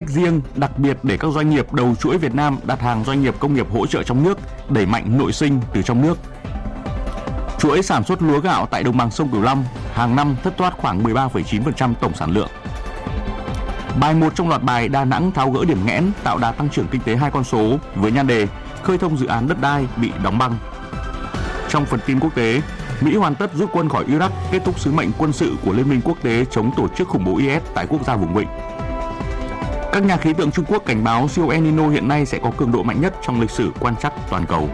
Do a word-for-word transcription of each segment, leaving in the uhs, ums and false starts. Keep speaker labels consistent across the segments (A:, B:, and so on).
A: riêng, đặc biệt để các doanh nghiệp đầu chuỗi Việt Nam đặt hàng doanh nghiệp công nghiệp hỗ trợ trong nước, đẩy mạnh nội sinh từ trong nước. Chuỗi sản xuất lúa gạo tại đồng bằng sông Cửu Long hàng năm thất thoát khoảng mười ba phẩy chín phần trăm tổng sản lượng. Bài một trong loạt bài Đà Nẵng tháo gỡ điểm nghẽn, tạo đà tăng trưởng kinh tế hai con số với nhan đề khơi thông dự án đất đai bị đóng băng. Trong phần tin quốc tế, Mỹ hoàn tất rút quân khỏi Iraq, kết thúc sứ mệnh quân sự của Liên minh quốc tế chống tổ chức khủng bố i ét tại quốc gia vùng vịnh. Các nhà khí tượng Trung Quốc cảnh báo siêu El Nino hiện nay sẽ có cường độ mạnh nhất trong lịch sử quan trắc toàn cầu.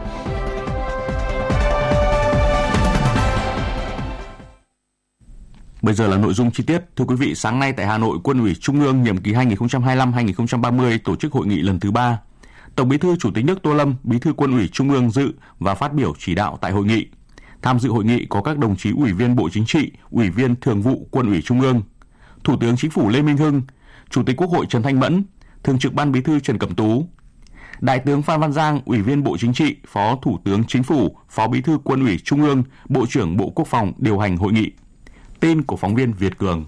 A: Bây giờ là nội dung chi tiết. Thưa quý vị, sáng nay tại Hà Nội, Quân ủy Trung ương nhiệm kỳ hai nghìn không trăm hai mươi lăm đến hai nghìn không trăm ba mươi tổ chức hội nghị lần thứ ba. Tổng Bí thư Chủ tịch nước Tô Lâm, Bí thư Quân ủy Trung ương dự và phát biểu chỉ đạo tại hội nghị. Tham dự hội nghị có các đồng chí Ủy viên Bộ Chính trị, Ủy viên Thường vụ Quân ủy Trung ương, Thủ tướng Chính phủ Lê Minh Hưng, Chủ tịch Quốc hội Trần Thanh Mẫn, Thường trực Ban Bí thư Trần Cẩm Tú, Đại tướng Phan Văn Giang, Ủy viên Bộ Chính trị, Phó Thủ tướng Chính phủ, Phó Bí thư Quân ủy Trung ương, Bộ trưởng Bộ Quốc phòng điều hành hội nghị. Tin của phóng viên Việt Cường.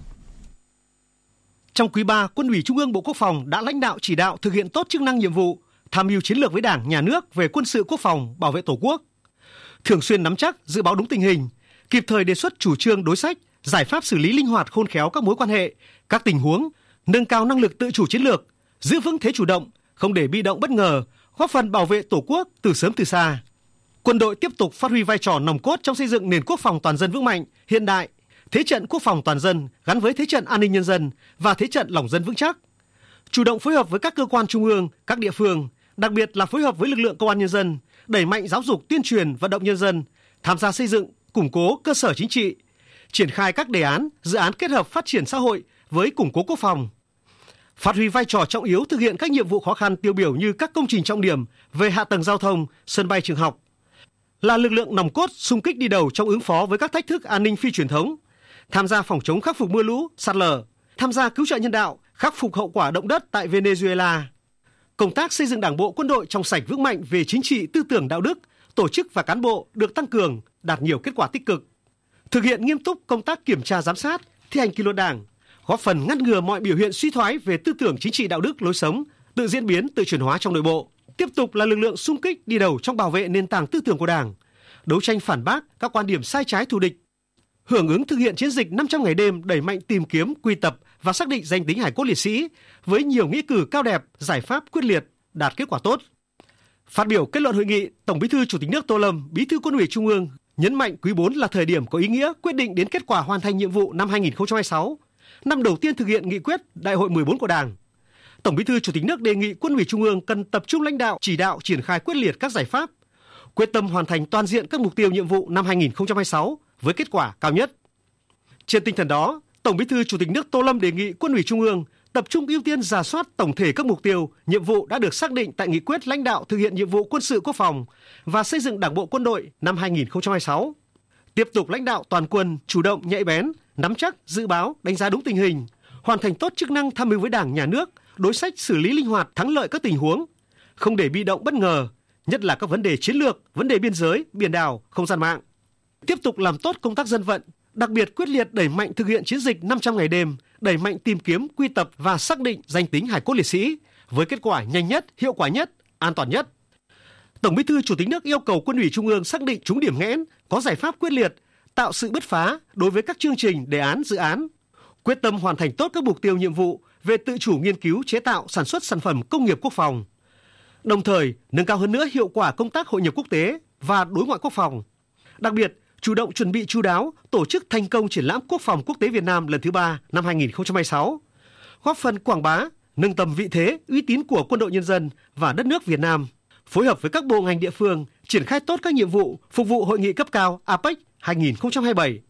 B: Trong quý ba, Quân ủy Trung ương Bộ Quốc phòng đã lãnh đạo chỉ đạo thực hiện tốt chức năng nhiệm vụ, tham mưu chiến lược với Đảng, Nhà nước về quân sự quốc phòng, bảo vệ Tổ quốc, thường xuyên nắm chắc, dự báo đúng tình hình, kịp thời đề xuất chủ trương đối sách, giải pháp xử lý linh hoạt khôn khéo các mối quan hệ, các tình huống, nâng cao năng lực tự chủ chiến lược, giữ vững thế chủ động, không để bị động bất ngờ, góp phần bảo vệ Tổ quốc từ sớm từ xa. Quân đội tiếp tục phát huy vai trò nòng cốt trong xây dựng nền quốc phòng toàn dân vững mạnh, hiện đại, thế trận quốc phòng toàn dân gắn với thế trận an ninh nhân dân và thế trận lòng dân vững chắc. Chủ động phối hợp với các cơ quan trung ương, các địa phương, đặc biệt là phối hợp với lực lượng công an nhân dân, đẩy mạnh giáo dục tuyên truyền vận động nhân dân, tham gia xây dựng, củng cố cơ sở chính trị, triển khai các đề án, dự án kết hợp phát triển xã hội với củng cố quốc phòng. Phát huy vai trò trọng yếu thực hiện các nhiệm vụ khó khăn tiêu biểu như các công trình trọng điểm về hạ tầng giao thông, sân bay trường học. Là lực lượng nòng cốt xung kích đi đầu trong ứng phó với các thách thức an ninh phi truyền thống, tham gia phòng chống khắc phục mưa lũ, sạt lở, tham gia cứu trợ nhân đạo, khắc phục hậu quả động đất tại Venezuela. Công tác xây dựng Đảng bộ quân đội trong sạch vững mạnh về chính trị, tư tưởng, đạo đức, tổ chức và cán bộ được tăng cường, đạt nhiều kết quả tích cực. Thực hiện nghiêm túc công tác kiểm tra giám sát, thi hành kỷ luật Đảng, góp phần ngăn ngừa mọi biểu hiện suy thoái về tư tưởng chính trị đạo đức lối sống, tự diễn biến, tự chuyển hóa trong nội bộ. Tiếp tục là lực lượng xung kích đi đầu trong bảo vệ nền tảng tư tưởng của Đảng, đấu tranh phản bác các quan điểm sai trái thù địch. Hưởng ứng thực hiện chiến dịch năm trăm ngày đêm đẩy mạnh tìm kiếm, quy tập và xác định danh tính hải cốt liệt sĩ với nhiều nghĩa cử cao đẹp, giải pháp quyết liệt, đạt kết quả tốt. Phát biểu kết luận hội nghị, Tổng Bí thư Chủ tịch nước Tô Lâm, Bí thư Quân ủy Trung ương nhấn mạnh quý bốn là thời điểm có ý nghĩa quyết định đến kết quả hoàn thành nhiệm vụ năm hai nghìn không trăm hai mươi sáu, năm đầu tiên thực hiện nghị quyết Đại hội mười bốn của Đảng. Tổng Bí thư Chủ tịch nước đề nghị Quân ủy Trung ương cần tập trung lãnh đạo, chỉ đạo triển khai quyết liệt các giải pháp, quyết tâm hoàn thành toàn diện các mục tiêu nhiệm vụ năm hai nghìn không trăm hai mươi sáu với kết quả cao nhất. Trên tinh thần đó, Tổng Bí thư Chủ tịch nước Tô Lâm đề nghị Quân ủy Trung ương tập trung ưu tiên rà soát tổng thể các mục tiêu, nhiệm vụ đã được xác định tại nghị quyết lãnh đạo thực hiện nhiệm vụ quân sự quốc phòng và xây dựng Đảng bộ quân đội năm hai nghìn không trăm hai mươi sáu. Tiếp tục lãnh đạo toàn quân chủ động, nhạy bén, nắm chắc, dự báo, đánh giá đúng tình hình, hoàn thành tốt chức năng tham mưu với Đảng, Nhà nước, đối sách xử lý linh hoạt, thắng lợi các tình huống, không để bị động bất ngờ, nhất là các vấn đề chiến lược, vấn đề biên giới, biển đảo, không gian mạng. Tiếp tục làm tốt công tác dân vận, đặc biệt quyết liệt đẩy mạnh thực hiện chiến dịch năm trăm ngày đêm, đẩy mạnh tìm kiếm, quy tập và xác định danh tính hải cốt liệt sĩ với kết quả nhanh nhất, hiệu quả nhất, an toàn nhất. Tổng Bí thư Chủ tịch nước yêu cầu Quân ủy Trung ương xác định trúng điểm nghẽn, có giải pháp quyết liệt, tạo sự bứt phá đối với các chương trình, đề án, dự án, quyết tâm hoàn thành tốt các mục tiêu nhiệm vụ về tự chủ nghiên cứu, chế tạo, sản xuất sản phẩm công nghiệp quốc phòng. Đồng thời, nâng cao hơn nữa hiệu quả công tác hội nhập quốc tế và đối ngoại quốc phòng. Đặc biệt, chủ động chuẩn bị chu đáo, tổ chức thành công triển lãm quốc phòng quốc tế Việt Nam lần thứ ba năm hai nghìn không trăm hai mươi sáu, góp phần quảng bá, nâng tầm vị thế, uy tín của quân đội nhân dân và đất nước Việt Nam, phối hợp với các bộ ngành địa phương triển khai tốt các nhiệm vụ phục vụ hội nghị cấp cao a pếch hai nghìn không trăm hai mươi bảy.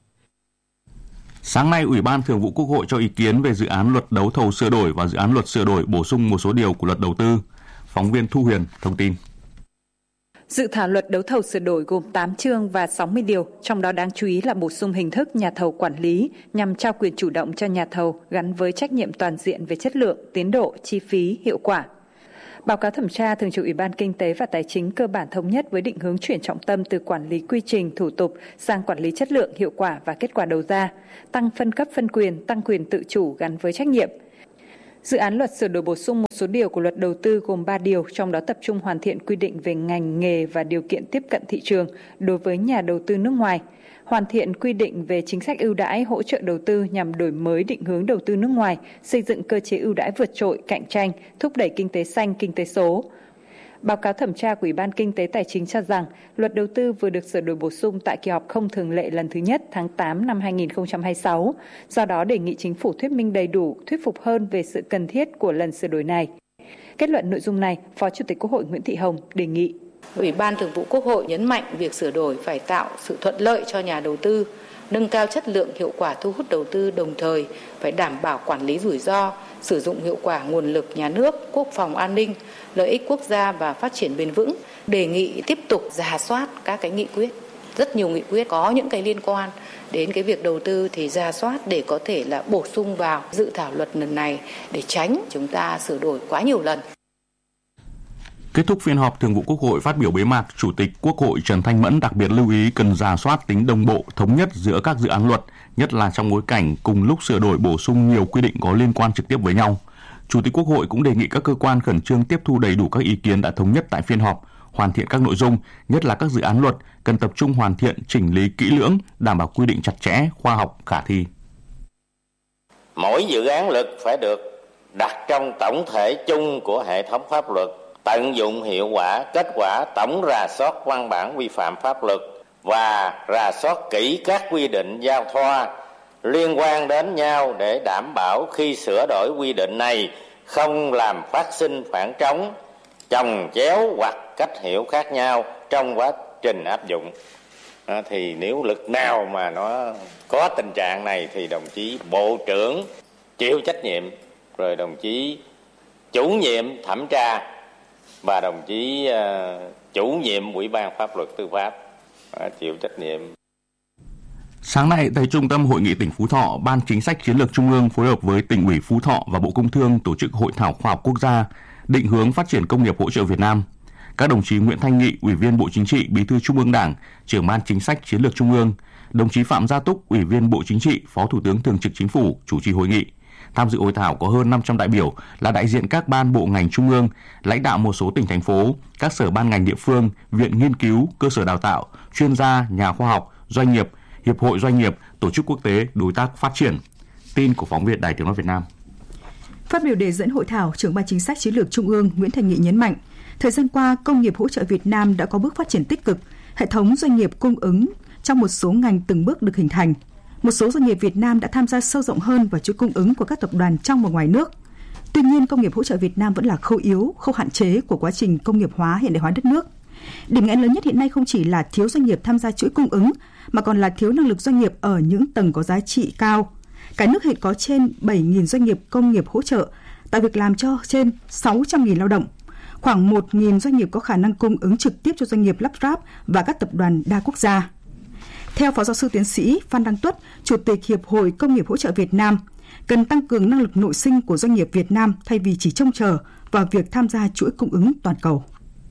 A: Sáng nay, Ủy ban Thường vụ Quốc hội cho ý kiến về dự án luật đấu thầu sửa đổi và dự án luật sửa đổi bổ sung một số điều của luật đầu tư. Phóng viên Thu Huyền thông tin.
C: Dự thảo luật đấu thầu sửa đổi gồm tám chương và sáu mươi điều, trong đó đáng chú ý là bổ sung hình thức nhà thầu quản lý nhằm trao quyền chủ động cho nhà thầu gắn với trách nhiệm toàn diện về chất lượng, tiến độ, chi phí, hiệu quả. Báo cáo thẩm tra Thường trực Ủy ban Kinh tế và Tài chính cơ bản thống nhất với định hướng chuyển trọng tâm từ quản lý quy trình, thủ tục sang quản lý chất lượng, hiệu quả và kết quả đầu ra, tăng phân cấp phân quyền, tăng quyền tự chủ gắn với trách nhiệm. Dự án luật sửa đổi bổ sung một số điều của luật đầu tư gồm ba điều, trong đó tập trung hoàn thiện quy định về ngành nghề và điều kiện tiếp cận thị trường đối với nhà đầu tư nước ngoài, hoàn thiện quy định về chính sách ưu đãi hỗ trợ đầu tư nhằm đổi mới định hướng đầu tư nước ngoài, xây dựng cơ chế ưu đãi vượt trội, cạnh tranh, thúc đẩy kinh tế xanh, kinh tế số. Báo cáo thẩm tra của Ủy ban Kinh tế Tài chính cho rằng, luật đầu tư vừa được sửa đổi bổ sung tại kỳ họp không thường lệ lần thứ nhất tháng tám năm hai nghìn không trăm hai mươi sáu, do đó đề nghị chính phủ thuyết minh đầy đủ, thuyết phục hơn về sự cần thiết của lần sửa đổi này. Kết luận nội dung này, Phó Chủ tịch Quốc hội Nguyễn Thị Hồng đề nghị
D: Ủy ban Thường vụ Quốc hội nhấn mạnh việc sửa đổi phải tạo sự thuận lợi cho nhà đầu tư, nâng cao chất lượng hiệu quả thu hút đầu tư, đồng thời phải đảm bảo quản lý rủi ro, sử dụng hiệu quả nguồn lực nhà nước, quốc phòng an ninh, lợi ích quốc gia và phát triển bền vững. Đề nghị tiếp tục rà soát các cái nghị quyết. Rất nhiều nghị quyết có những cái liên quan đến cái việc đầu tư thì rà soát để có thể là bổ sung vào dự thảo luật lần này để tránh chúng ta sửa đổi quá nhiều lần.
A: Kết thúc phiên họp, Thường vụ Quốc hội phát biểu bế mạc, Chủ tịch Quốc hội Trần Thanh Mẫn đặc biệt lưu ý cần rà soát tính đồng bộ, thống nhất giữa các dự án luật, nhất là trong bối cảnh cùng lúc sửa đổi bổ sung nhiều quy định có liên quan trực tiếp với nhau. Chủ tịch Quốc hội cũng đề nghị các cơ quan khẩn trương tiếp thu đầy đủ các ý kiến đã thống nhất tại phiên họp, hoàn thiện các nội dung, nhất là các dự án luật, cần tập trung hoàn thiện, chỉnh lý kỹ lưỡng, đảm bảo quy định chặt chẽ, khoa học, khả thi.
E: Mỗi dự án luật phải được đặt trong tổng thể chung của hệ thống pháp luật, tận dụng hiệu quả kết quả tổng rà soát văn bản vi phạm pháp luật và rà soát kỹ các quy định giao thoa liên quan đến nhau để đảm bảo khi sửa đổi quy định này không làm phát sinh phản trống, chồng chéo hoặc cách hiểu khác nhau trong quá trình áp dụng. À, thì nếu luật nào mà nó có tình trạng này thì đồng chí Bộ trưởng chịu trách nhiệm, rồi đồng chí chủ nhiệm thẩm tra và đồng chí uh, chủ nhiệm Ủy ban Pháp luật Tư pháp uh, chịu trách nhiệm.
A: Sáng nay, tại Trung tâm Hội nghị tỉnh Phú Thọ, Ban Chính sách Chiến lược Trung ương phối hợp với Tỉnh ủy Phú Thọ và Bộ Công Thương tổ chức Hội thảo khoa học quốc gia định hướng phát triển công nghiệp hỗ trợ Việt Nam. Các đồng chí Nguyễn Thanh Nghị, Ủy viên Bộ Chính trị, Bí thư Trung ương Đảng, Trưởng Ban Chính sách Chiến lược Trung ương, đồng chí Phạm Gia Túc, Ủy viên Bộ Chính trị, Phó Thủ tướng Thường trực Chính phủ chủ trì hội nghị. Tham dự hội thảo có hơn năm trăm đại biểu là đại diện các ban bộ ngành trung ương, lãnh đạo một số tỉnh thành phố, các sở ban ngành địa phương, viện nghiên cứu, cơ sở đào tạo, chuyên gia, nhà khoa học, doanh nghiệp, hiệp hội doanh nghiệp, tổ chức quốc tế, đối tác phát triển. Tin của phóng viên Đài Tiếng nói Việt Nam.
F: Phát biểu đề dẫn hội thảo, Trưởng Ban Chính sách Chiến lược Trung ương Nguyễn Thanh Nghị nhấn mạnh, thời gian qua, công nghiệp hỗ trợ Việt Nam đã có bước phát triển tích cực, hệ thống doanh nghiệp cung ứng trong một số ngành từng bước được hình thành. Một số doanh nghiệp Việt Nam đã tham gia sâu rộng hơn vào chuỗi cung ứng của các tập đoàn trong và ngoài nước. Tuy nhiên, công nghiệp hỗ trợ Việt Nam vẫn là khâu yếu, khâu hạn chế của quá trình công nghiệp hóa, hiện đại hóa đất nước. Điểm nghẽn lớn nhất hiện nay không chỉ là thiếu doanh nghiệp tham gia chuỗi cung ứng, mà còn là thiếu năng lực doanh nghiệp ở những tầng có giá trị cao. Cả nước hiện có trên bảy nghìn doanh nghiệp công nghiệp hỗ trợ, tạo việc làm cho trên sáu trăm nghìn lao động. Khoảng một nghìn doanh nghiệp có khả năng cung ứng trực tiếp cho doanh nghiệp lắp ráp và các tập đoàn đa quốc gia. Theo Phó Giáo sư Tiến sĩ Phan Đăng Tuất, Chủ tịch Hiệp hội Công nghiệp Hỗ trợ Việt Nam, cần tăng cường năng lực nội sinh của doanh nghiệp Việt Nam thay vì chỉ trông chờ vào việc tham gia chuỗi cung ứng toàn cầu.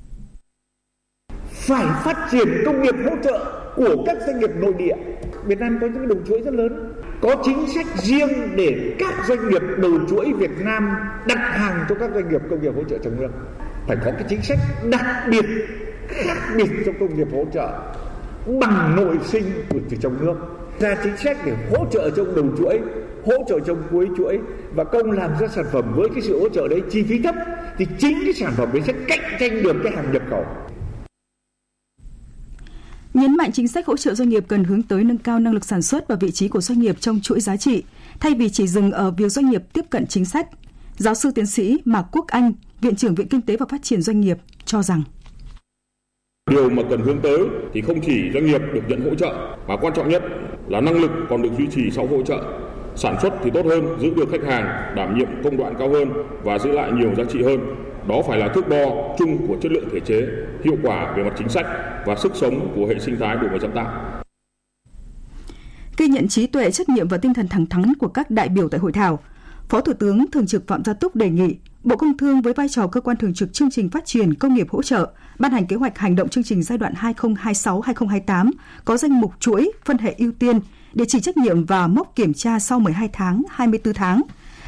G: Phải phát triển công nghiệp hỗ trợ của các doanh nghiệp nội địa. Việt Nam có những đầu chuỗi rất lớn, có chính sách riêng để các doanh nghiệp đầu chuỗi Việt Nam đặt hàng cho các doanh nghiệp công nghiệp hỗ trợ trong nước. Phải có cái chính sách đặc biệt, khác biệt cho công nghiệp hỗ trợ bằng nội sinh của từ trong nước, ra chính sách để hỗ trợ trong đầu chuỗi, hỗ trợ trong cuối chuỗi và công làm ra sản phẩm với cái sự hỗ trợ đấy chi phí thấp thì chính cái sản phẩm đấy sẽ cạnh tranh được cái hàng nhập khẩu.
F: Nhấn mạnh chính sách hỗ trợ doanh nghiệp cần hướng tới nâng cao năng lực sản xuất và vị trí của doanh nghiệp trong chuỗi giá trị, thay vì chỉ dừng ở việc doanh nghiệp tiếp cận chính sách. Giáo sư tiến sĩ Mạc Quốc Anh, Viện trưởng Viện Kinh tế và Phát triển Doanh nghiệp cho rằng
H: điều mà cần hướng tới thì không chỉ doanh nghiệp được nhận hỗ trợ, mà quan trọng nhất là năng lực còn được duy trì sau hỗ trợ. Sản xuất thì tốt hơn, giữ được khách hàng, đảm nhiệm công đoạn cao hơn và giữ lại nhiều giá trị hơn. Đó phải là thước đo chung của chất lượng thể chế, hiệu quả về mặt chính sách và sức sống của hệ sinh thái đổi mới sáng tạo.
F: Ghi nhận trí tuệ, trách nhiệm và tinh thần thẳng thắn của các đại biểu tại hội thảo, Phó Thủ tướng Thường trực Phạm Gia Túc đề nghị Bộ Công Thương với vai trò cơ quan thường trực chương trình phát triển công nghiệp hỗ trợ ban hành kế hoạch hành động chương trình giai đoạn hai nghìn không trăm hai mươi sáu đến hai nghìn không trăm hai mươi tám có danh mục chuỗi phân hệ ưu tiên, địa chỉ trách nhiệm và mốc kiểm tra sau mười hai tháng, hai mươi tư tháng.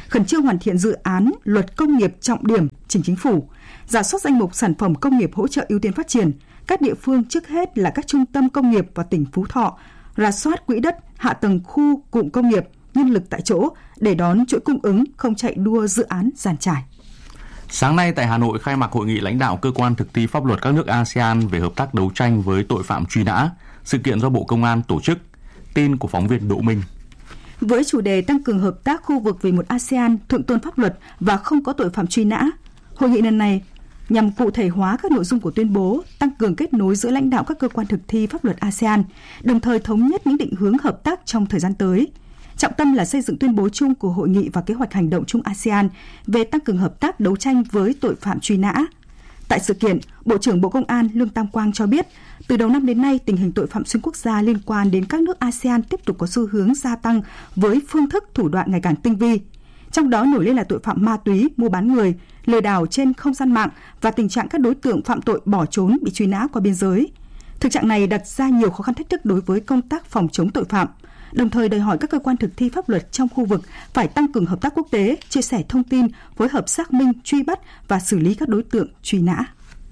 F: khẩn trương hoàn thiện dự án luật công nghiệp trọng điểm trình chính phủ, rà soát danh mục sản phẩm công nghiệp hỗ trợ ưu tiên phát triển. Các địa phương trước hết là các trung tâm công nghiệp và tỉnh Phú Thọ, rà soát quỹ đất, hạ tầng khu cụm công nghiệp, nhân lực tại chỗ để đón chuỗi cung ứng, không chạy đua dự án giàn trải.
A: Sáng nay tại Hà Nội khai mạc hội nghị lãnh đạo cơ quan thực thi pháp luật các nước a sê an về hợp tác đấu tranh với tội phạm truy nã. Sự kiện do Bộ Công an tổ chức. Tin của phóng viên Đỗ Minh.
F: Với chủ đề tăng cường hợp tác khu vực vì một a sê an thượng tôn pháp luật và không có tội phạm truy nã, hội nghị lần này nhằm cụ thể hóa các nội dung của tuyên bố, tăng cường kết nối giữa lãnh đạo các cơ quan thực thi pháp luật a sê an, đồng thời thống nhất những định hướng hợp tác trong thời gian tới. Trọng tâm là xây dựng tuyên bố chung của hội nghị và kế hoạch hành động chung a sê an về tăng cường hợp tác đấu tranh với tội phạm truy nã. Tại sự kiện, Bộ trưởng Bộ Công an Lương Tam Quang cho biết, từ đầu năm đến nay, tình hình tội phạm xuyên quốc gia liên quan đến các nước a sê an tiếp tục có xu hướng gia tăng với phương thức thủ đoạn ngày càng tinh vi. Trong đó nổi lên là tội phạm ma túy, mua bán người, lừa đảo trên không gian mạng và tình trạng các đối tượng phạm tội bỏ trốn bị truy nã qua biên giới. Thực trạng này đặt ra nhiều khó khăn thách thức đối với công tác phòng chống tội phạm, đồng thời đòi hỏi các cơ quan thực thi pháp luật trong khu vực phải tăng cường hợp tác quốc tế, chia sẻ thông tin, phối hợp xác minh, truy bắt và xử lý các đối tượng truy nã.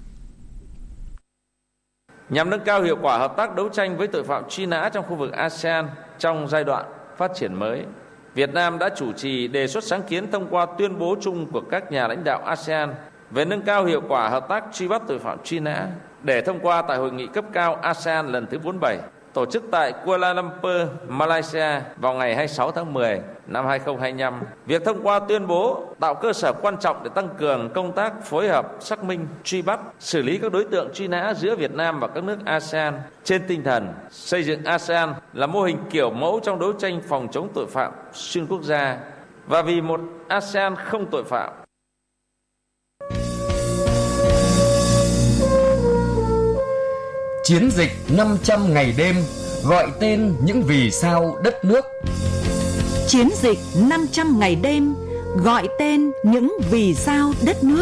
I: Nhằm nâng cao hiệu quả hợp tác đấu tranh với tội phạm truy nã trong khu vực a sê an trong giai đoạn phát triển mới, Việt Nam đã chủ trì đề xuất sáng kiến thông qua tuyên bố chung của các nhà lãnh đạo a sê an về nâng cao hiệu quả hợp tác truy bắt tội phạm truy nã để thông qua tại hội nghị cấp cao a sê an lần thứ bốn mươi bảy tổ chức tại Kuala Lumpur, Malaysia vào ngày hai mươi sáu tháng mười năm hai nghìn không trăm hai mươi lăm. Việc thông qua tuyên bố tạo cơ sở quan trọng để tăng cường công tác phối hợp, xác minh, truy bắt, xử lý các đối tượng truy nã giữa Việt Nam và các nước a sê an trên tinh thần xây dựng a sê an là mô hình kiểu mẫu trong đấu tranh phòng chống tội phạm xuyên quốc gia và vì một a sê an không tội phạm.
J: Chiến dịch năm trăm ngày đêm gọi tên những vì sao đất nước.
K: Chiến dịch năm trăm ngày đêm gọi tên những vì sao đất nước.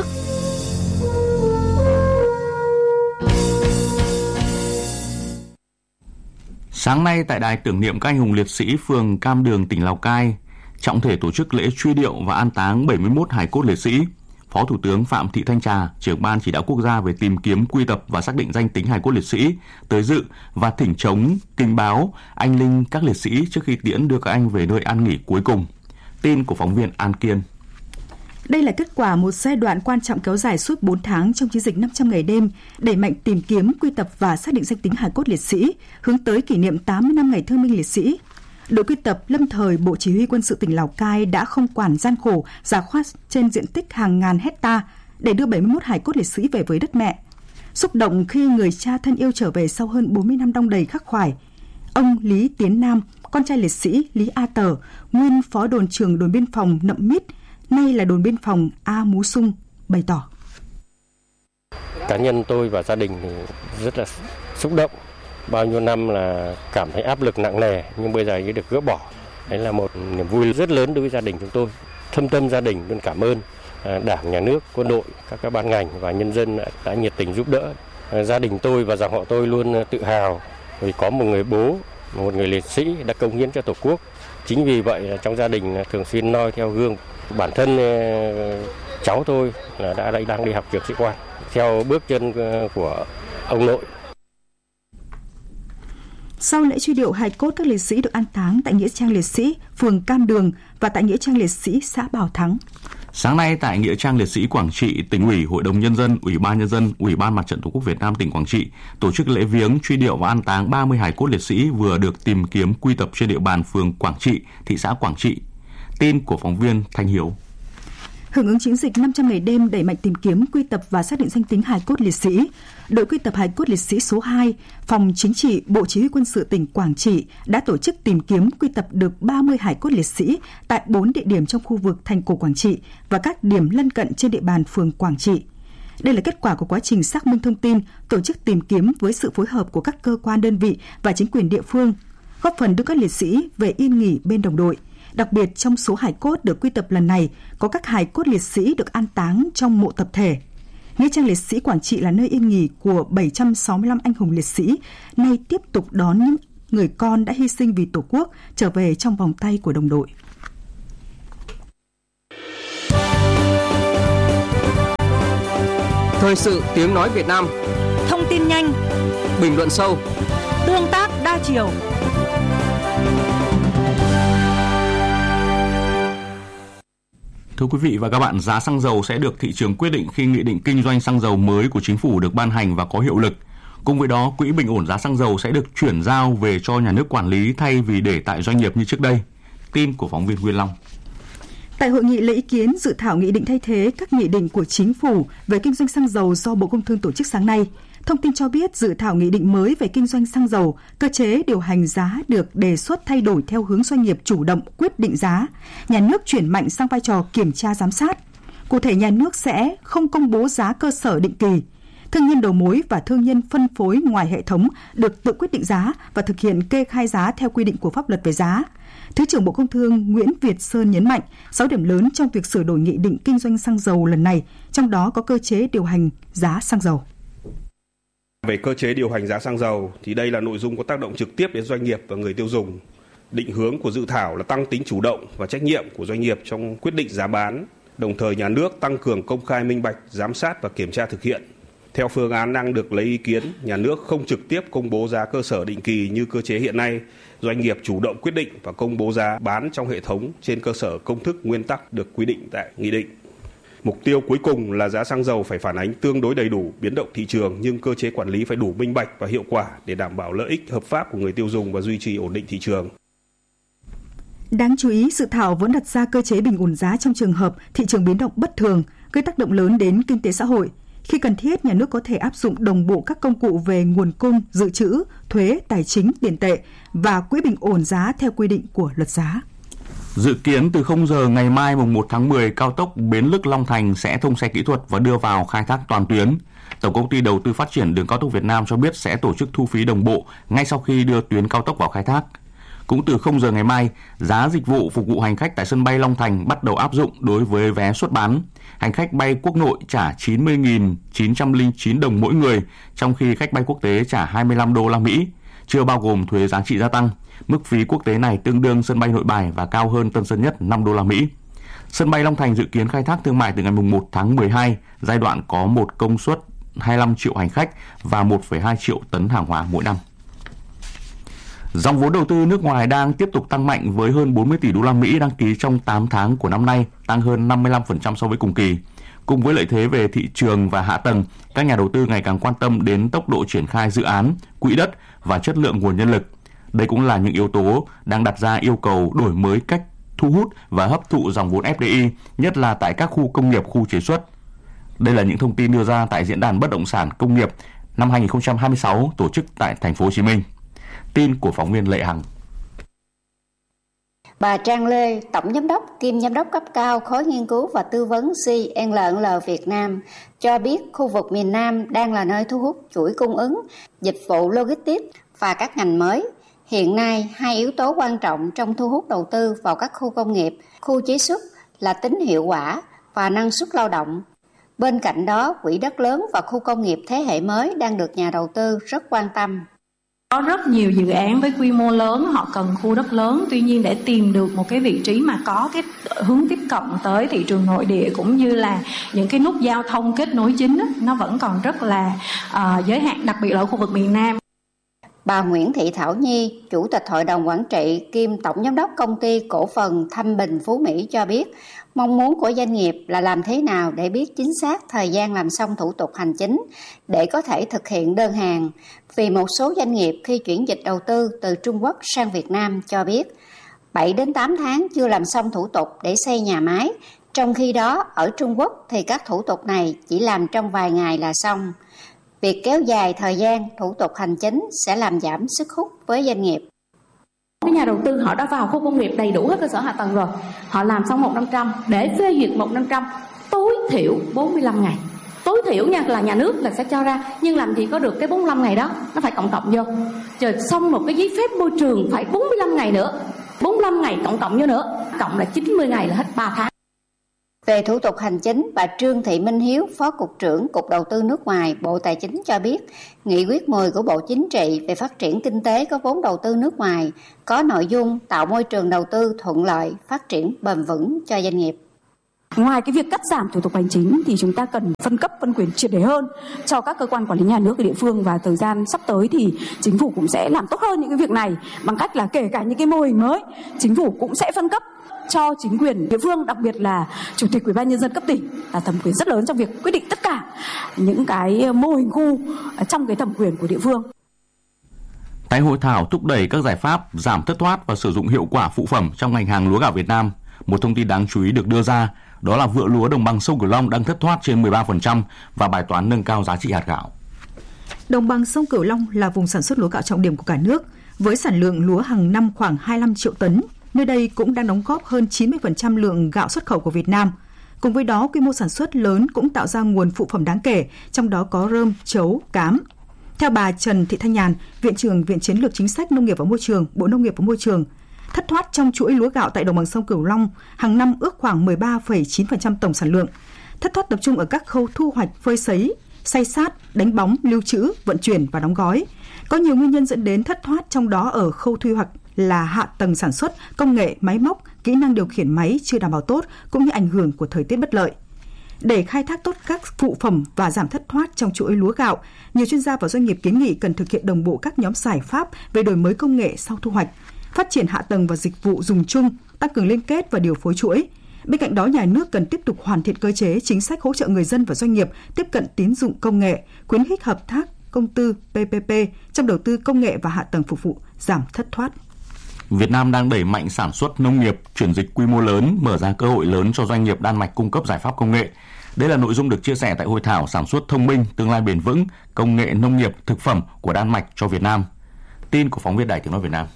A: Sáng nay tại đài tưởng niệm các anh hùng liệt sĩ phường Cam Đường, tỉnh Lào Cai, trọng thể tổ chức lễ truy điệu và an táng bảy mươi mốt hài cốt liệt sĩ. Phó Thủ tướng Phạm Thị Thanh Trà, trưởng ban chỉ đạo quốc gia về tìm kiếm, quy tập và xác định danh tính hài cốt liệt sĩ, tới dự và thỉnh trống kinh báo anh linh các liệt sĩ trước khi tiễn đưa các anh về nơi an nghỉ cuối cùng. Tin của phóng viên An Kiên.
F: Đây là kết quả một giai đoạn quan trọng kéo dài suốt bốn tháng trong chiến dịch năm trăm ngày đêm, đẩy mạnh tìm kiếm, quy tập và xác định danh tính hài cốt liệt sĩ, hướng tới kỷ niệm tám mươi năm ngày thương binh liệt sĩ. Đội quy tập lâm thời Bộ Chỉ huy Quân sự tỉnh Lào Cai đã không quản gian khổ, rà khoát trên diện tích hàng ngàn hecta để đưa bảy mươi mốt hài cốt liệt sĩ về với đất mẹ. Xúc động khi người cha thân yêu trở về sau hơn bốn mươi năm đong đầy khắc khoải, ông Lý Tiến Nam, con trai liệt sĩ Lý A Tờ, nguyên phó đồn trưởng đồn biên phòng Nậm Mít, nay là đồn biên phòng A Mú Sung, bày tỏ.
L: Cá nhân tôi và gia đình thì rất là xúc động. Bao nhiêu năm là cảm thấy áp lực nặng nề, nhưng bây giờ được gỡ bỏ. Đấy là một niềm vui rất lớn đối với gia đình chúng tôi. Thâm tâm gia đình luôn cảm ơn Đảng, Nhà nước, quân đội, các các ban ngành và nhân dân đã nhiệt tình giúp đỡ. Gia đình tôi và dòng họ tôi luôn tự hào vì có một người bố, một người liệt sĩ đã cống hiến cho Tổ quốc. Chính vì vậy là trong gia đình thường xuyên noi theo gương. Bản thân cháu tôi là đã đang đi học trường sĩ quan theo bước chân của ông nội.
F: Sau lễ truy điệu, hài cốt các liệt sĩ được an táng tại nghĩa trang liệt sĩ phường Cam Đường và tại nghĩa trang liệt sĩ xã Bảo Thắng.
A: Sáng nay tại nghĩa trang liệt sĩ Quảng Trị, Tỉnh ủy, Hội đồng Nhân dân, Ủy ban Nhân dân, Ủy ban Mặt trận Tổ quốc Việt Nam tỉnh Quảng Trị tổ chức lễ viếng, truy điệu và an táng ba mươi hài cốt liệt sĩ vừa được tìm kiếm, quy tập trên địa bàn phường Quảng Trị, thị xã Quảng Trị. Tin của phóng viên Thanh Hiếu.
F: Hưởng ứng chiến dịch năm trăm ngày đêm đẩy mạnh tìm kiếm, quy tập và xác định danh tính hài cốt liệt sĩ, đội quy tập hài cốt liệt sĩ số hai, Phòng Chính trị, Bộ Chỉ huy Quân sự tỉnh Quảng Trị đã tổ chức tìm kiếm, quy tập được ba mươi hài cốt liệt sĩ tại bốn địa điểm trong khu vực thành cổ Quảng Trị và các điểm lân cận trên địa bàn phường Quảng Trị. Đây là kết quả của quá trình xác minh thông tin, tổ chức tìm kiếm với sự phối hợp của các cơ quan đơn vị và chính quyền địa phương, góp phần đưa các liệt sĩ về yên nghỉ bên đồng đội. Đặc biệt trong số hài cốt được quy tập lần này có các hài cốt liệt sĩ được an táng trong mộ tập thể. Nghĩa trang liệt sĩ Quảng Trị là nơi yên nghỉ của bảy trăm sáu mươi lăm anh hùng liệt sĩ, nay tiếp tục đón những người con đã hy sinh vì Tổ quốc trở về trong vòng tay của đồng đội.
M: Thời sự tiếng nói Việt Nam.
K: Thông tin nhanh,
M: bình luận sâu,
K: tương tác đa chiều.
A: Thưa quý vị và các bạn, giá xăng dầu sẽ được thị trường quyết định khi nghị định kinh doanh xăng dầu mới của chính phủ được ban hành và có hiệu lực. Cùng với đó, quỹ bình ổn giá xăng dầu sẽ được chuyển giao về cho nhà nước quản lý thay vì để tại doanh nghiệp như trước đây. Tin của phóng viên Nguyên Long.
F: Tại hội nghị lấy ý kiến dự thảo nghị định thay thế các nghị định của chính phủ về kinh doanh xăng dầu do Bộ Công Thương tổ chức sáng nay, thông tin cho biết dự thảo nghị định mới về kinh doanh xăng dầu, cơ chế điều hành giá được đề xuất thay đổi theo hướng doanh nghiệp chủ động quyết định giá, nhà nước chuyển mạnh sang vai trò kiểm tra giám sát. Cụ thể, nhà nước sẽ không công bố giá cơ sở định kỳ. Thương nhân đầu mối và thương nhân phân phối ngoài hệ thống được tự quyết định giá và thực hiện kê khai giá theo quy định của pháp luật về giá. Thứ trưởng Bộ Công Thương Nguyễn Việt Sơn nhấn mạnh sáu điểm lớn trong việc sửa đổi nghị định kinh doanh xăng dầu lần này, trong đó có cơ chế điều hành giá xăng dầu.
N: Về cơ chế điều hành giá xăng dầu thì đây là nội dung có tác động trực tiếp đến doanh nghiệp và người tiêu dùng. Định hướng của dự thảo là tăng tính chủ động và trách nhiệm của doanh nghiệp trong quyết định giá bán, đồng thời nhà nước tăng cường công khai minh bạch, giám sát và kiểm tra thực hiện. Theo phương án đang được lấy ý kiến, nhà nước không trực tiếp công bố giá cơ sở định kỳ như cơ chế hiện nay, doanh nghiệp chủ động quyết định và công bố giá bán trong hệ thống trên cơ sở công thức nguyên tắc được quy định tại nghị định. Mục tiêu cuối cùng là giá xăng dầu phải phản ánh tương đối đầy đủ biến động thị trường, nhưng cơ chế quản lý phải đủ minh bạch và hiệu quả để đảm bảo lợi ích hợp pháp của người tiêu dùng và duy trì ổn định thị trường.
F: Đáng chú ý, dự thảo vẫn đặt ra cơ chế bình ổn giá trong trường hợp thị trường biến động bất thường, gây tác động lớn đến kinh tế xã hội. Khi cần thiết, nhà nước có thể áp dụng đồng bộ các công cụ về nguồn cung, dự trữ, thuế, tài chính, tiền tệ và quỹ bình ổn giá theo quy định của luật giá.
A: Dự kiến từ không giờ ngày mai mùng một tháng mười, cao tốc Bến Lức Long Thành sẽ thông xe kỹ thuật và đưa vào khai thác toàn tuyến. Tổng công ty Đầu tư Phát triển Đường cao tốc Việt Nam cho biết sẽ tổ chức thu phí đồng bộ ngay sau khi đưa tuyến cao tốc vào khai thác. Cũng từ không giờ ngày mai, giá dịch vụ phục vụ hành khách tại sân bay Long Thành bắt đầu áp dụng đối với vé xuất bán. Hành khách bay quốc nội trả chín mươi nghìn chín trăm lẻ chín đồng mỗi người, trong khi khách bay quốc tế trả hai mươi lăm đô la Mỹ, chưa bao gồm thuế giá trị gia tăng. Mức phí quốc tế này tương đương sân bay Nội Bài và cao hơn Tân Sơn Nhất năm đô la Mỹ. Sân bay Long Thành dự kiến khai thác thương mại từ ngày mùng một tháng mười hai, giai đoạn có một công suất hai mươi lăm triệu hành khách và một phẩy hai triệu tấn hàng hóa mỗi năm. Dòng vốn đầu tư nước ngoài đang tiếp tục tăng mạnh với hơn bốn mươi tỷ đô la Mỹ đăng ký trong tám tháng của năm nay, tăng hơn năm mươi lăm phần trăm so với cùng kỳ. Cùng với lợi thế về thị trường và hạ tầng, các nhà đầu tư ngày càng quan tâm đến tốc độ triển khai dự án, quỹ đất và chất lượng nguồn nhân lực. Đây cũng là những yếu tố đang đặt ra yêu cầu đổi mới cách thu hút và hấp thụ dòng vốn ép đê i, nhất là tại các khu công nghiệp, khu chế xuất. Đây là những thông tin đưa ra tại Diễn đàn Bất động sản Công nghiệp năm hai không hai sáu tổ chức tại Thành phố Hồ Chí Minh. Tin của phóng viên Lệ Hằng.
O: Bà Trang Lê, Tổng Giám đốc kiêm Giám đốc cấp cao khối nghiên cứu và tư vấn xê en lờ en lờ Việt Nam cho biết khu vực miền Nam đang là nơi thu hút chuỗi cung ứng, dịch vụ logistics và các ngành mới. Hiện nay, hai yếu tố quan trọng trong thu hút đầu tư vào các khu công nghiệp, khu chế xuất là tính hiệu quả và năng suất lao động. Bên cạnh đó, quỹ đất lớn và khu công nghiệp thế hệ mới đang được nhà đầu tư rất quan tâm.
P: Có rất nhiều dự án với quy mô lớn, họ cần khu đất lớn, tuy nhiên để tìm được một cái vị trí mà có cái hướng tiếp cận tới thị trường nội địa cũng như là những cái nút giao thông kết nối chính, nó vẫn còn rất là uh, giới hạn, đặc biệt là ở khu vực miền Nam.
O: Bà Nguyễn Thị Thảo Nhi, Chủ tịch Hội đồng Quản trị kiêm Tổng Giám đốc Công ty Cổ phần Thanh Bình Phú Mỹ cho biết, mong muốn của doanh nghiệp là làm thế nào để biết chính xác thời gian làm xong thủ tục hành chính để có thể thực hiện đơn hàng. Vì một số doanh nghiệp khi chuyển dịch đầu tư từ Trung Quốc sang Việt Nam cho biết bảy đến tám tháng chưa làm xong thủ tục để xây nhà máy, trong khi đó ở Trung Quốc thì các thủ tục này chỉ làm trong vài ngày là xong. Việc kéo dài thời gian thủ tục hành chính sẽ làm giảm sức hút với doanh nghiệp.
Q: Cái nhà đầu tư họ đã vào khu công nghiệp đầy đủ hết cơ sở hạ tầng rồi, họ làm xong một năm trăm để phê duyệt một năm trăm tối thiểu bốn mươi lăm ngày. Tối thiểu nha, là nhà nước là sẽ cho ra, nhưng làm gì có được cái bốn mươi lăm ngày đó, nó phải cộng cộng vô. Rồi xong một cái giấy phép môi trường phải bốn mươi lăm ngày nữa, bốn mươi lăm ngày cộng cộng vô nữa, cộng là chín mươi ngày là hết ba tháng.
O: Về thủ tục hành chính, bà Trương Thị Minh Hiếu, Phó Cục trưởng Cục Đầu tư nước ngoài, Bộ Tài chính cho biết, Nghị quyết mười của Bộ Chính trị về phát triển kinh tế có vốn đầu tư nước ngoài có nội dung tạo môi trường đầu tư thuận lợi, phát triển bền vững cho doanh nghiệp.
R: Ngoài cái việc cắt giảm thủ tục hành chính thì chúng ta cần phân cấp phân quyền triệt để hơn cho các cơ quan quản lý nhà nước ở địa phương, và thời gian sắp tới thì chính phủ cũng sẽ làm tốt hơn những cái việc này bằng cách là kể cả những cái mô hình mới, chính phủ cũng sẽ phân cấp cho chính quyền địa phương, đặc biệt là chủ tịch Ủy ban nhân dân cấp tỉnh là thẩm quyền rất lớn trong việc quyết định tất cả những cái mô hình khu trong cái thẩm quyền của địa phương.
A: Tại hội thảo thúc đẩy các giải pháp giảm thất thoát và sử dụng hiệu quả phụ phẩm trong ngành hàng lúa gạo Việt Nam, một thông tin đáng chú ý được đưa ra đó là vựa lúa đồng bằng sông Cửu Long đang thất thoát trên mười ba phần trăm và bài toán nâng cao giá trị hạt gạo.
F: Đồng bằng sông Cửu Long là vùng sản xuất lúa gạo trọng điểm của cả nước, với sản lượng lúa hàng năm khoảng hai mươi lăm triệu tấn. Nơi đây cũng đang đóng góp hơn chín mươi phần trăm lượng gạo xuất khẩu của Việt Nam. Cùng với đó, quy mô sản xuất lớn cũng tạo ra nguồn phụ phẩm đáng kể, trong đó có rơm, trấu, cám. Theo bà Trần Thị Thanh Nhàn, Viện trưởng Viện Chiến lược Chính sách Nông nghiệp và Môi trường, Bộ Nông nghiệp và Môi trường, thất thoát trong chuỗi lúa gạo tại đồng bằng sông Cửu Long hàng năm ước khoảng mười ba phẩy chín phần trăm tổng sản lượng. Thất thoát tập trung ở các khâu thu hoạch, phơi sấy, xay sát, đánh bóng, lưu trữ, vận chuyển và đóng gói. Có nhiều nguyên nhân dẫn đến thất thoát, trong đó ở khâu thu hoạch là hạ tầng sản xuất, công nghệ, máy móc, kỹ năng điều khiển máy chưa đảm bảo tốt, cũng như ảnh hưởng của thời tiết bất lợi. Để khai thác tốt các phụ phẩm và giảm thất thoát trong chuỗi lúa gạo, nhiều chuyên gia và doanh nghiệp kiến nghị cần thực hiện đồng bộ các nhóm giải pháp về đổi mới công nghệ sau thu hoạch, phát triển hạ tầng và dịch vụ dùng chung, tăng cường liên kết và điều phối chuỗi. Bên cạnh đó, nhà nước cần tiếp tục hoàn thiện cơ chế chính sách hỗ trợ người dân và doanh nghiệp tiếp cận tín dụng công nghệ, khuyến khích hợp tác công tư pê pê pê trong đầu tư công nghệ và hạ tầng phục vụ giảm thất thoát.
A: Việt Nam đang đẩy mạnh sản xuất nông nghiệp, chuyển dịch quy mô lớn, mở ra cơ hội lớn cho doanh nghiệp Đan Mạch cung cấp giải pháp công nghệ. Đây là nội dung được chia sẻ tại hội thảo sản xuất thông minh, tương lai bền vững, công nghệ nông nghiệp, thực phẩm của Đan Mạch cho Việt Nam. Tin của phóng viên Đài Tiếng nói Việt Nam.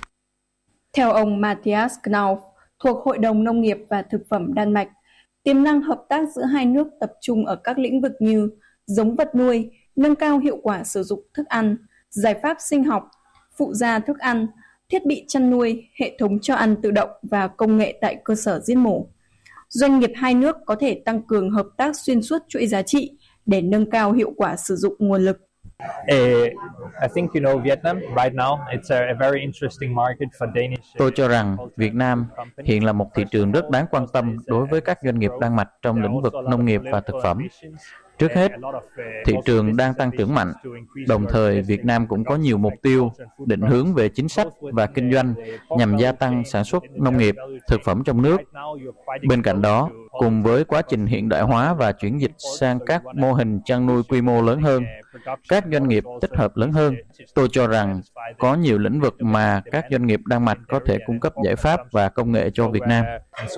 S: Theo ông Matthias Knauf, thuộc Hội đồng Nông nghiệp và Thực phẩm Đan Mạch, tiềm năng hợp tác giữa hai nước tập trung ở các lĩnh vực như giống vật nuôi, nâng cao hiệu quả sử dụng thức ăn, giải pháp sinh học, phụ gia thức ăn, thiết bị chăn nuôi, hệ thống cho ăn tự động và công nghệ tại cơ sở giết mổ. Doanh nghiệp hai nước có thể tăng cường hợp tác xuyên suốt chuỗi giá trị để nâng cao hiệu quả sử dụng nguồn lực.
T: Tôi cho rằng Việt Nam hiện là một thị trường rất đáng quan tâm đối với các doanh nghiệp Đan Mạch trong lĩnh vực nông nghiệp và thực phẩm. Trước hết, thị trường đang tăng trưởng mạnh, đồng thời Việt Nam cũng có nhiều mục tiêu, định hướng về chính sách và kinh doanh nhằm gia tăng sản xuất nông nghiệp, thực phẩm trong nước. Bên cạnh đó, cùng với quá trình hiện đại hóa và chuyển dịch sang các mô hình chăn nuôi quy mô lớn hơn, các doanh nghiệp tích hợp lớn hơn, tôi cho rằng có nhiều lĩnh vực mà các doanh nghiệp Đan Mạch có thể cung cấp giải pháp và công nghệ cho Việt Nam.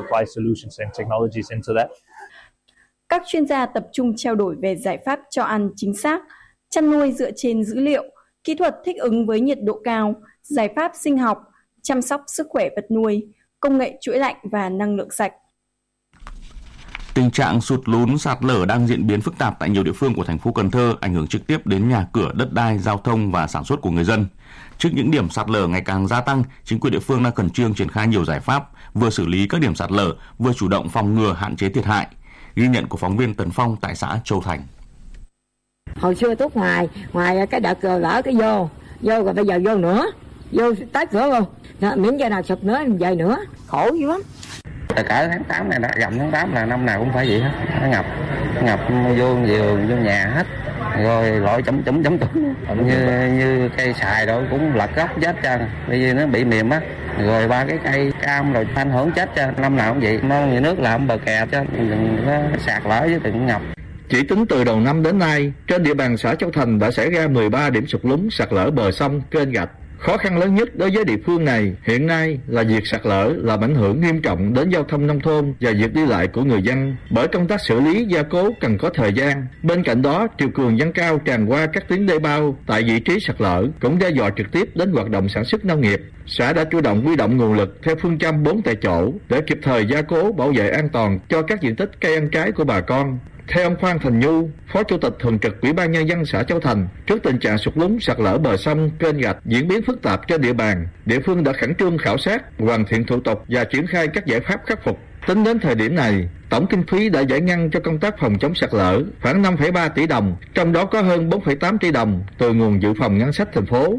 S: Các chuyên gia tập trung trao đổi về giải pháp cho ăn chính xác, chăn nuôi dựa trên dữ liệu, kỹ thuật thích ứng với nhiệt độ cao, giải pháp sinh học, chăm sóc sức khỏe vật nuôi, công nghệ chuỗi lạnh và năng lượng sạch.
A: Tình trạng sụt lún sạt lở đang diễn biến phức tạp tại nhiều địa phương của thành phố Cần Thơ, ảnh hưởng trực tiếp đến nhà cửa, đất đai, giao thông và sản xuất của người dân. Trước những điểm sạt lở ngày càng gia tăng, chính quyền địa phương đang khẩn trương triển khai nhiều giải pháp, vừa xử lý các điểm sạt lở, vừa chủ động phòng ngừa hạn chế thiệt hại. Ghi nhận của phóng viên Tấn Phong tại xã Châu Thành.
U: Hồi xưa tốt ngoài, ngoài cái đợt lỡ cái vô, vô rồi bây giờ vô nữa, vô tới cửa luôn. Miễn giờ nào sụp nữa về nữa, khổ dữ lắm.
V: Cả tháng tám này, rằm tháng tám là năm nào cũng phải vậy hết, nó ngập, nó ngập vô vườn, vô nhà hết, rồi loại chấm chấm chấm chấm như như cây xài rồi cũng lật gốc chết trơn, bởi vì nó bị mềm á, rồi ba cái cây cam rồi ảnh hưởng chết trơn, năm nào cũng vậy, mong nhà nước làm bờ kè cho đừng có sạt lở với đừng ngập.
W: Chỉ tính từ đầu năm đến nay, trên địa bàn xã Châu Thành đã xảy ra mười ba điểm sụt lún sạt lở bờ sông, kênh rạch. Khó khăn lớn nhất đối với địa phương này hiện nay là việc sạt lở làm ảnh hưởng nghiêm trọng đến giao thông nông thôn và việc đi lại của người dân, bởi công tác xử lý gia cố cần có thời gian. Bên cạnh đó, triều cường dâng cao tràn qua các tuyến đê bao tại vị trí sạt lở cũng đe dọa trực tiếp đến hoạt động sản xuất nông nghiệp. Xã đã chủ động huy động nguồn lực theo phương châm bốn tại chỗ để kịp thời gia cố, bảo vệ an toàn cho các diện tích cây ăn trái của bà con. Theo ông Phan Thành Nhu, Phó Chủ tịch Thường trực Ủy ban Nhân dân xã Châu Thành, trước tình trạng sụt lún sạt lở bờ sông, kênh rạch diễn biến phức tạp trên địa bàn, địa phương đã khẩn trương khảo sát, hoàn thiện thủ tục và triển khai các giải pháp khắc phục. Tính đến thời điểm này, tổng kinh phí đã giải ngân cho công tác phòng chống sạt lở khoảng năm phẩy ba tỷ đồng, trong đó có hơn bốn phẩy tám tỷ đồng từ nguồn dự phòng ngân sách thành phố.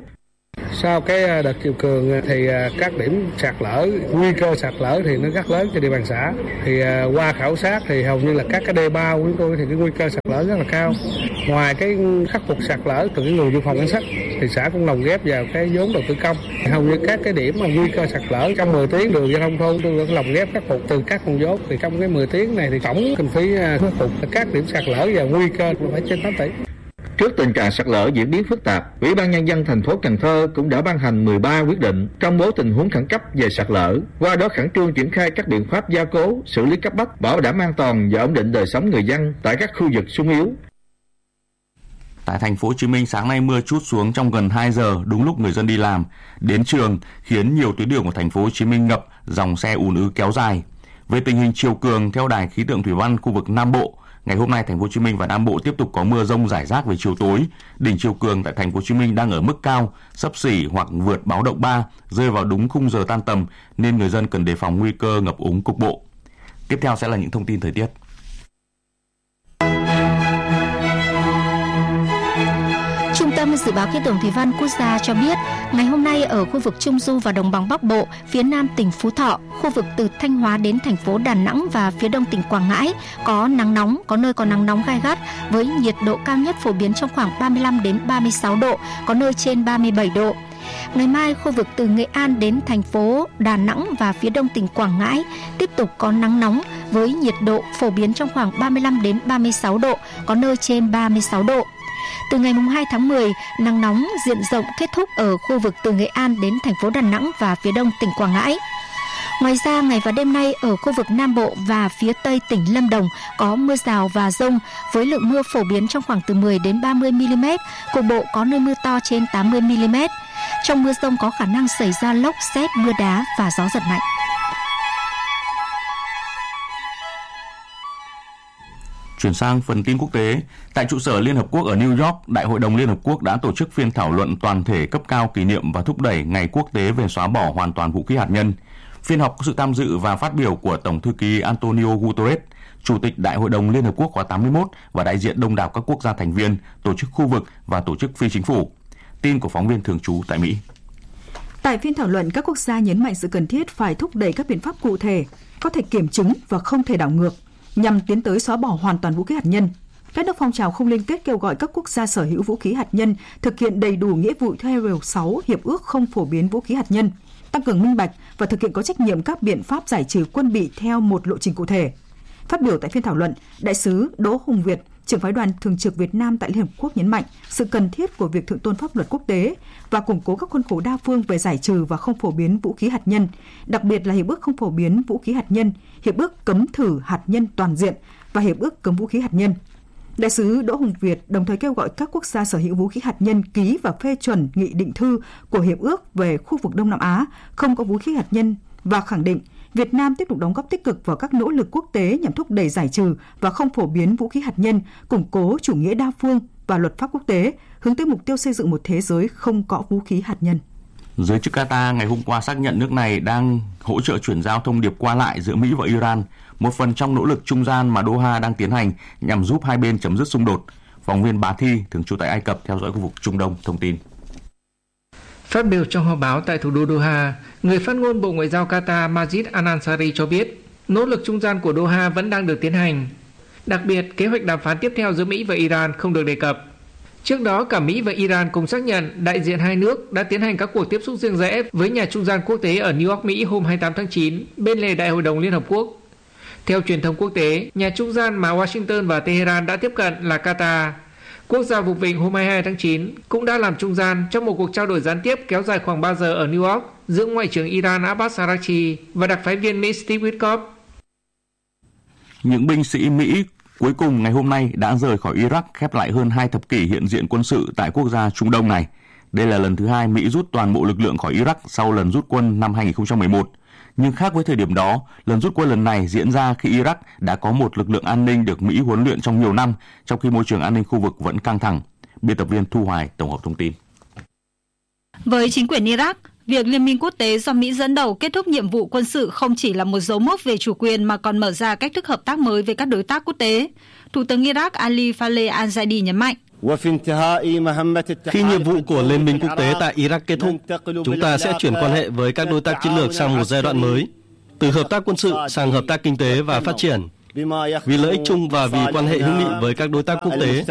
B: Sau cái đợt chiều cường thì các điểm sạt lở, nguy cơ sạt lở thì nó rất lớn trên địa bàn xã. Thì qua khảo sát thì hầu như là các cái đê bao của chúng tôi thì cái nguy cơ sạt lở rất là cao. Ngoài cái khắc phục sạt lở từ cái nguồn dự phòng ngân sách thì xã cũng lồng ghép vào cái vốn đầu tư công. Hầu như các cái điểm mà nguy cơ sạt lở trong mười tuyến đường giao thông thôn tôi cũng lồng ghép khắc phục từ các nguồn vốn. Thì trong cái mười tuyến này thì tổng kinh phí khắc phục các điểm sạt lở và nguy cơ phải trên tám tỷ.
W: Trước tình trạng sạt lở diễn biến phức tạp, Ủy ban Nhân dân thành phố Cần Thơ cũng đã ban hành mười ba quyết định công bố tình huống khẩn cấp về sạt lở, qua đó khẩn trương triển khai các biện pháp gia cố, xử lý cấp bách, bảo đảm an toàn và ổn định đời sống người dân tại các khu vực xung yếu.
A: Tại thành phố Hồ Chí Minh, sáng nay mưa trút xuống trong gần hai giờ, đúng lúc người dân đi làm, đến trường, khiến nhiều tuyến đường của thành phố Hồ Chí Minh ngập, dòng xe ùn ứ kéo dài. Về tình hình chiều cường, theo Đài khí tượng thủy văn khu vực Nam Bộ, ngày hôm nay thành phố Hồ Chí Minh và Nam Bộ tiếp tục có mưa rông rải rác về chiều tối. Đỉnh chiều cường tại thành phố Hồ Chí Minh đang ở mức cao, xấp xỉ hoặc vượt báo động ba, rơi vào đúng khung giờ tan tầm nên người dân cần đề phòng nguy cơ ngập úng cục bộ. Tiếp theo sẽ là những thông tin thời tiết.
C: Trung tâm Dự báo Khí tượng Thủy văn Quốc gia cho biết, ngày hôm nay ở khu vực Trung Du và Đồng bằng Bắc Bộ, phía Nam tỉnh Phú Thọ, khu vực từ Thanh Hóa đến thành phố Đà Nẵng và phía Đông tỉnh Quảng Ngãi có nắng nóng, có nơi có nắng nóng gai gắt với nhiệt độ cao nhất phổ biến trong khoảng ba mươi lăm đến ba mươi sáu độ, có nơi trên ba mươi bảy độ. Ngày mai, khu vực từ Nghệ An đến thành phố Đà Nẵng và phía Đông tỉnh Quảng Ngãi tiếp tục có nắng nóng với nhiệt độ phổ biến trong khoảng ba mươi lăm đến ba mươi sáu độ, có nơi trên ba mươi sáu độ. Từ ngày hai tháng mười, nắng nóng diện rộng kết thúc ở khu vực từ Nghệ An đến thành phố Đà Nẵng và phía Đông tỉnh Quảng Ngãi. Ngoài ra, ngày và đêm nay ở khu vực Nam Bộ và phía Tây tỉnh Lâm Đồng có mưa rào và dông với lượng mưa phổ biến trong khoảng từ mười đến ba mươi mi-li-mét, cục bộ có nơi mưa to trên tám mươi mi-li-mét. Trong mưa dông có khả năng xảy ra lốc, sét, mưa đá và gió giật mạnh.
A: Chuyển sang phần tin quốc tế, tại trụ sở Liên Hợp Quốc ở New York, Đại hội đồng Liên Hợp Quốc đã tổ chức phiên thảo luận toàn thể cấp cao kỷ niệm và thúc đẩy Ngày Quốc tế về xóa bỏ hoàn toàn vũ khí hạt nhân. Phiên họp có sự tham dự và phát biểu của Tổng thư ký Antonio Guterres, Chủ tịch Đại hội đồng Liên Hợp Quốc khóa tám mươi mốt và đại diện đông đảo các quốc gia thành viên, tổ chức khu vực và tổ chức phi chính phủ. Tin của phóng viên thường trú tại Mỹ.
F: Tại phiên thảo luận, các quốc gia nhấn mạnh sự cần thiết phải thúc đẩy các biện pháp cụ thể, có thể kiểm chứng và không thể đảo ngược, nhằm tiến tới xóa bỏ hoàn toàn vũ khí hạt nhân. Các nước phong trào không liên kết kêu gọi các quốc gia sở hữu vũ khí hạt nhân thực hiện đầy đủ nghĩa vụ theo điều sáu Hiệp ước không phổ biến vũ khí hạt nhân, tăng cường minh bạch và thực hiện có trách nhiệm các biện pháp giải trừ quân bị theo một lộ trình cụ thể. Phát biểu tại phiên thảo luận, Đại sứ Đỗ Hùng Việt, trưởng phái đoàn thường trực Việt Nam tại Liên Hợp Quốc nhấn mạnh sự cần thiết của việc thượng tôn pháp luật quốc tế và củng cố các khuôn khổ đa phương về giải trừ và không phổ biến vũ khí hạt nhân, đặc biệt là Hiệp ước không phổ biến vũ khí hạt nhân, Hiệp ước cấm thử hạt nhân toàn diện và Hiệp ước cấm vũ khí hạt nhân. Đại sứ Đỗ Hùng Việt đồng thời kêu gọi các quốc gia sở hữu vũ khí hạt nhân ký và phê chuẩn nghị định thư của Hiệp ước về khu vực Đông Nam Á không có vũ khí hạt nhân và khẳng định Việt Nam tiếp tục đóng góp tích cực vào các nỗ lực quốc tế nhằm thúc đẩy giải trừ và không phổ biến vũ khí hạt nhân, củng cố chủ nghĩa đa phương và luật pháp quốc tế, hướng tới mục tiêu xây dựng một thế giới không có vũ khí hạt nhân.
A: Giới chức Qatar ngày hôm qua xác nhận nước này đang hỗ trợ chuyển giao thông điệp qua lại giữa Mỹ và Iran, một phần trong nỗ lực trung gian mà Doha đang tiến hành nhằm giúp hai bên chấm dứt xung đột. Phóng viên Bá Thi, thường trú tại Ai Cập, theo dõi khu vực Trung Đông, thông tin.
D: Phát biểu trong họp báo tại thủ đô Doha, người phát ngôn Bộ Ngoại giao Qatar Majid Al-Ansari cho biết nỗ lực trung gian của Doha vẫn đang được tiến hành. Đặc biệt, kế hoạch đàm phán tiếp theo giữa Mỹ và Iran không được đề cập. Trước đó, cả Mỹ và Iran cùng xác nhận đại diện hai nước đã tiến hành các cuộc tiếp xúc riêng rẽ với nhà trung gian quốc tế ở New York, Mỹ hôm hai mươi tám tháng chín bên lề Đại hội đồng Liên Hợp Quốc. Theo truyền thông quốc tế, nhà trung gian mà Washington và Tehran đã tiếp cận là Qatar. Quốc gia vùng vịnh hôm hai mươi hai tháng chín cũng đã làm trung gian trong một cuộc trao đổi gián tiếp kéo dài khoảng ba giờ ở New York giữa Ngoại trưởng Iran Abbas Araghchi và đặc phái viên Mỹ Steve Witkoff.
A: Những binh sĩ Mỹ cuối cùng ngày hôm nay đã rời khỏi Iraq, khép lại hơn hai thập kỷ hiện diện quân sự tại quốc gia Trung Đông này. Đây là lần thứ hai Mỹ rút toàn bộ lực lượng khỏi Iraq sau lần rút quân năm hai không một một. Nhưng khác với thời điểm đó, lần rút quân lần này diễn ra khi Iraq đã có một lực lượng an ninh được Mỹ huấn luyện trong nhiều năm, trong khi môi trường an ninh khu vực vẫn căng thẳng. Biên tập viên Thu Hoài tổng hợp thông tin.
X: Với chính quyền Iraq, việc Liên minh quốc tế do Mỹ dẫn đầu kết thúc nhiệm vụ quân sự không chỉ là một dấu mốc về chủ quyền mà còn mở ra cách thức hợp tác mới với các đối tác quốc tế. Thủ tướng Iraq Ali Faleh al-Zaidi nhấn mạnh.
E: Khi nhiệm vụ của Liên minh quốc tế tại Iraq kết thúc, chúng ta sẽ chuyển quan hệ với các đối tác chiến lược sang một giai đoạn mới, từ hợp tác quân sự sang hợp tác kinh tế và phát triển, vì lợi ích chung và vì quan hệ hữu nghị với các đối tác quốc tế.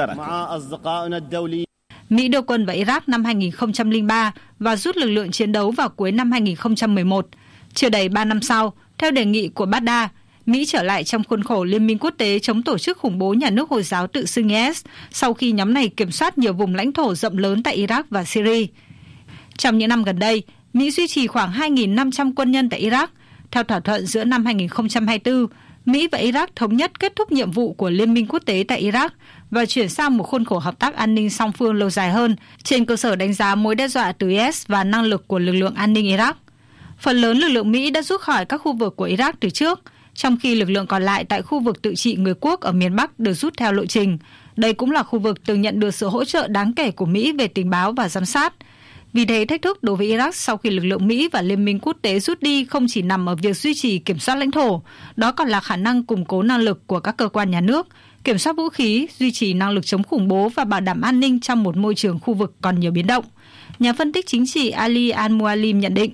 X: Mỹ đưa quân vào Iraq năm hai nghìn không trăm lẻ ba và rút lực lượng chiến đấu vào cuối năm hai nghìn không trăm mười một. Chưa đầy ba năm sau, theo đề nghị của Baghdad, Mỹ trở lại trong khuôn khổ Liên minh quốc tế chống tổ chức khủng bố nhà nước Hồi giáo tự xưng i ét sau khi nhóm này kiểm soát nhiều vùng lãnh thổ rộng lớn tại Iraq và Syria. Trong những năm gần đây, Mỹ duy trì khoảng hai nghìn năm trăm quân nhân tại Iraq. Theo thỏa thuận giữa năm hai nghìn không trăm hai mươi tư, Mỹ và Iraq thống nhất kết thúc nhiệm vụ của Liên minh quốc tế tại Iraq và chuyển sang một khuôn khổ hợp tác an ninh song phương lâu dài hơn trên cơ sở đánh giá mối đe dọa từ i ét và năng lực của lực lượng an ninh Iraq. Phần lớn lực lượng Mỹ đã rút khỏi các khu vực của Iraq từ trước, trong khi lực lượng còn lại tại khu vực tự trị người quốc ở miền Bắc được rút theo lộ trình. Đây cũng là khu vực từng nhận được sự hỗ trợ đáng kể của Mỹ về tình báo và giám sát. Vì thế, thách thức đối với Iraq sau khi lực lượng Mỹ và Liên minh quốc tế rút đi không chỉ nằm ở việc duy trì kiểm soát lãnh thổ, đó còn là khả năng củng cố năng lực của các cơ quan nhà nước, kiểm soát vũ khí, duy trì năng lực chống khủng bố và bảo đảm an ninh trong một môi trường khu vực còn nhiều biến động. Nhà phân tích chính trị Ali Al-Mualim nhận định.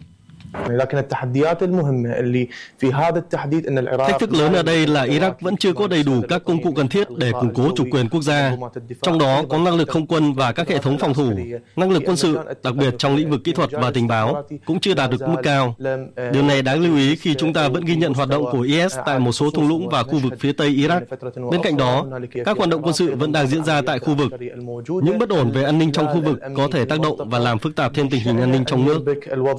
E: Thách thức lớn ở đây là Iraq vẫn chưa có đầy đủ các công cụ cần thiết để củng cố chủ quyền quốc gia. Trong đó có năng lực không quân và các hệ thống phòng thủ. Năng lực quân sự, đặc biệt trong lĩnh vực kỹ thuật và tình báo, cũng chưa đạt được mức cao. Điều này đáng lưu ý khi chúng ta vẫn ghi nhận hoạt động của i ét tại một số thung lũng và khu vực phía Tây Iraq. Bên cạnh đó, các hoạt động quân sự vẫn đang diễn ra tại khu vực. Những bất ổn về an ninh trong khu vực có thể tác động và làm phức tạp thêm tình hình an ninh trong nước.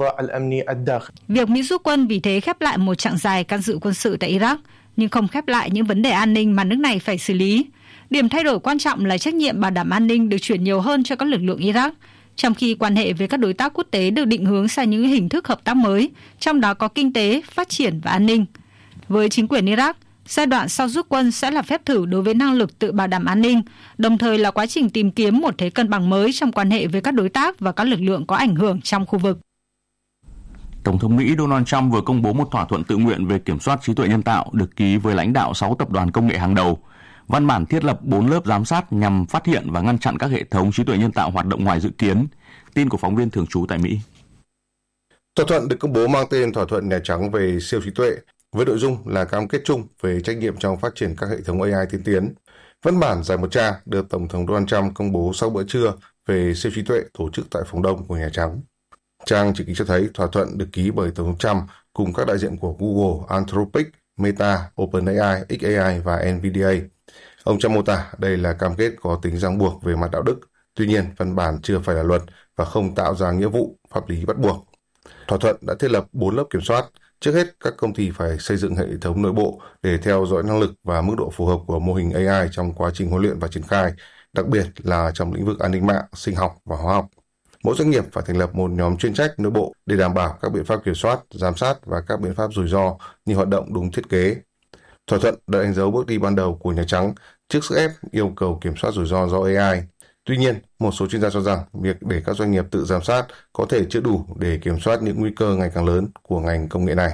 X: Việc Mỹ rút quân vì thế khép lại một chặng dài can dự quân sự tại Iraq, nhưng không khép lại những vấn đề an ninh mà nước này phải xử lý. Điểm thay đổi quan trọng là trách nhiệm bảo đảm an ninh được chuyển nhiều hơn cho các lực lượng Iraq, trong khi quan hệ với các đối tác quốc tế được định hướng sang những hình thức hợp tác mới, trong đó có kinh tế, phát triển và an ninh. Với chính quyền Iraq, giai đoạn sau rút quân sẽ là phép thử đối với năng lực tự bảo đảm an ninh, đồng thời là quá trình tìm kiếm một thế cân bằng mới trong quan hệ với các đối tác và các lực lượng có ảnh hưởng trong khu vực.
A: Tổng thống Mỹ Donald Trump vừa công bố một thỏa thuận tự nguyện về kiểm soát trí tuệ nhân tạo được ký với lãnh đạo sáu tập đoàn công nghệ hàng đầu. Văn bản thiết lập bốn lớp giám sát nhằm phát hiện và ngăn chặn các hệ thống trí tuệ nhân tạo hoạt động ngoài dự kiến. Tin của phóng viên thường trú tại Mỹ.
G: Thỏa thuận được công bố mang tên Thỏa thuận Nhà Trắng về siêu trí tuệ, với nội dung là cam kết chung về trách nhiệm trong phát triển các hệ thống a i tiên tiến. Văn bản dài một trang được Tổng thống Donald Trump công bố sau bữa trưa về siêu trí tuệ tổ chức tại phòng đông của Nhà Trắng. Trang chỉ ký cho thấy thỏa thuận được ký bởi Tổng thống Trump cùng các đại diện của Google, Anthropic, Meta, OpenAI, ích a i và NVIDIA. Ông Trump mô tả đây là cam kết có tính ràng buộc về mặt đạo đức. Tuy nhiên, văn bản chưa phải là luật và không tạo ra nghĩa vụ pháp lý bắt buộc. Thỏa thuận đã thiết lập bốn lớp kiểm soát. Trước hết, các công ty phải xây dựng hệ thống nội bộ để theo dõi năng lực và mức độ phù hợp của mô hình a i trong quá trình huấn luyện và triển khai, đặc biệt là trong lĩnh vực an ninh mạng, sinh học và hóa học. Mỗi doanh nghiệp phải thành lập một nhóm chuyên trách nội bộ để đảm bảo các biện pháp kiểm soát, giám sát và các biện pháp rủi ro như hoạt động đúng thiết kế. Thỏa thuận đã đánh dấu bước đi ban đầu của Nhà Trắng trước sức ép yêu cầu kiểm soát rủi ro do a i. Tuy nhiên, một số chuyên gia cho rằng việc để các doanh nghiệp tự giám sát có thể chưa đủ để kiểm soát những nguy cơ ngày càng lớn của ngành công nghệ này.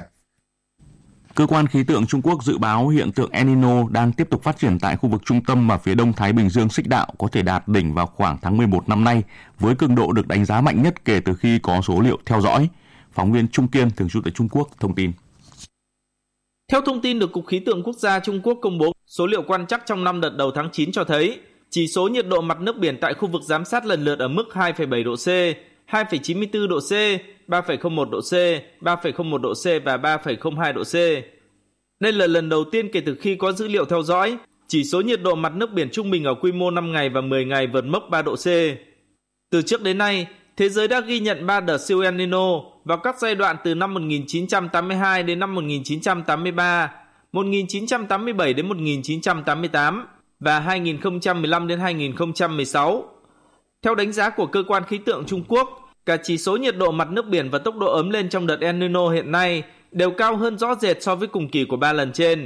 A: Cơ quan khí tượng Trung Quốc dự báo hiện tượng El Nino đang tiếp tục phát triển tại khu vực trung tâm và phía đông Thái Bình Dương xích đạo có thể đạt đỉnh vào khoảng tháng mười một năm nay, với cường độ được đánh giá mạnh nhất kể từ khi có số liệu theo dõi. Phóng viên Trung Kiên thường trú tại Trung Quốc thông tin.
H: Theo thông tin được Cục Khí tượng Quốc gia Trung Quốc công bố, số liệu quan trắc trong năm đợt đầu tháng chín cho thấy chỉ số nhiệt độ mặt nước biển tại khu vực giám sát lần lượt ở mức hai phẩy bảy độ C, hai phẩy chín mươi tư độ C, ba phẩy không một độ C, ba phẩy không một độ C và ba phẩy không hai độ C. Đây là lần đầu tiên kể từ khi có dữ liệu theo dõi, chỉ số nhiệt độ mặt nước biển trung bình ở quy mô năm ngày và mười ngày vượt mốc ba độ C. Từ trước đến nay, thế giới đã ghi nhận ba đợt siêu El Nino vào các giai đoạn từ năm một nghìn chín trăm tám mươi hai đến năm một nghìn chín trăm tám mươi ba, một nghìn chín trăm tám mươi bảy đến một nghìn chín trăm tám mươi tám và hai nghìn không trăm mười lăm đến hai nghìn không trăm mười sáu. Theo đánh giá của cơ quan khí tượng Trung Quốc, cả chỉ số nhiệt độ mặt nước biển và tốc độ ấm lên trong đợt El Nino hiện nay đều cao hơn rõ rệt so với cùng kỳ của ba lần trên.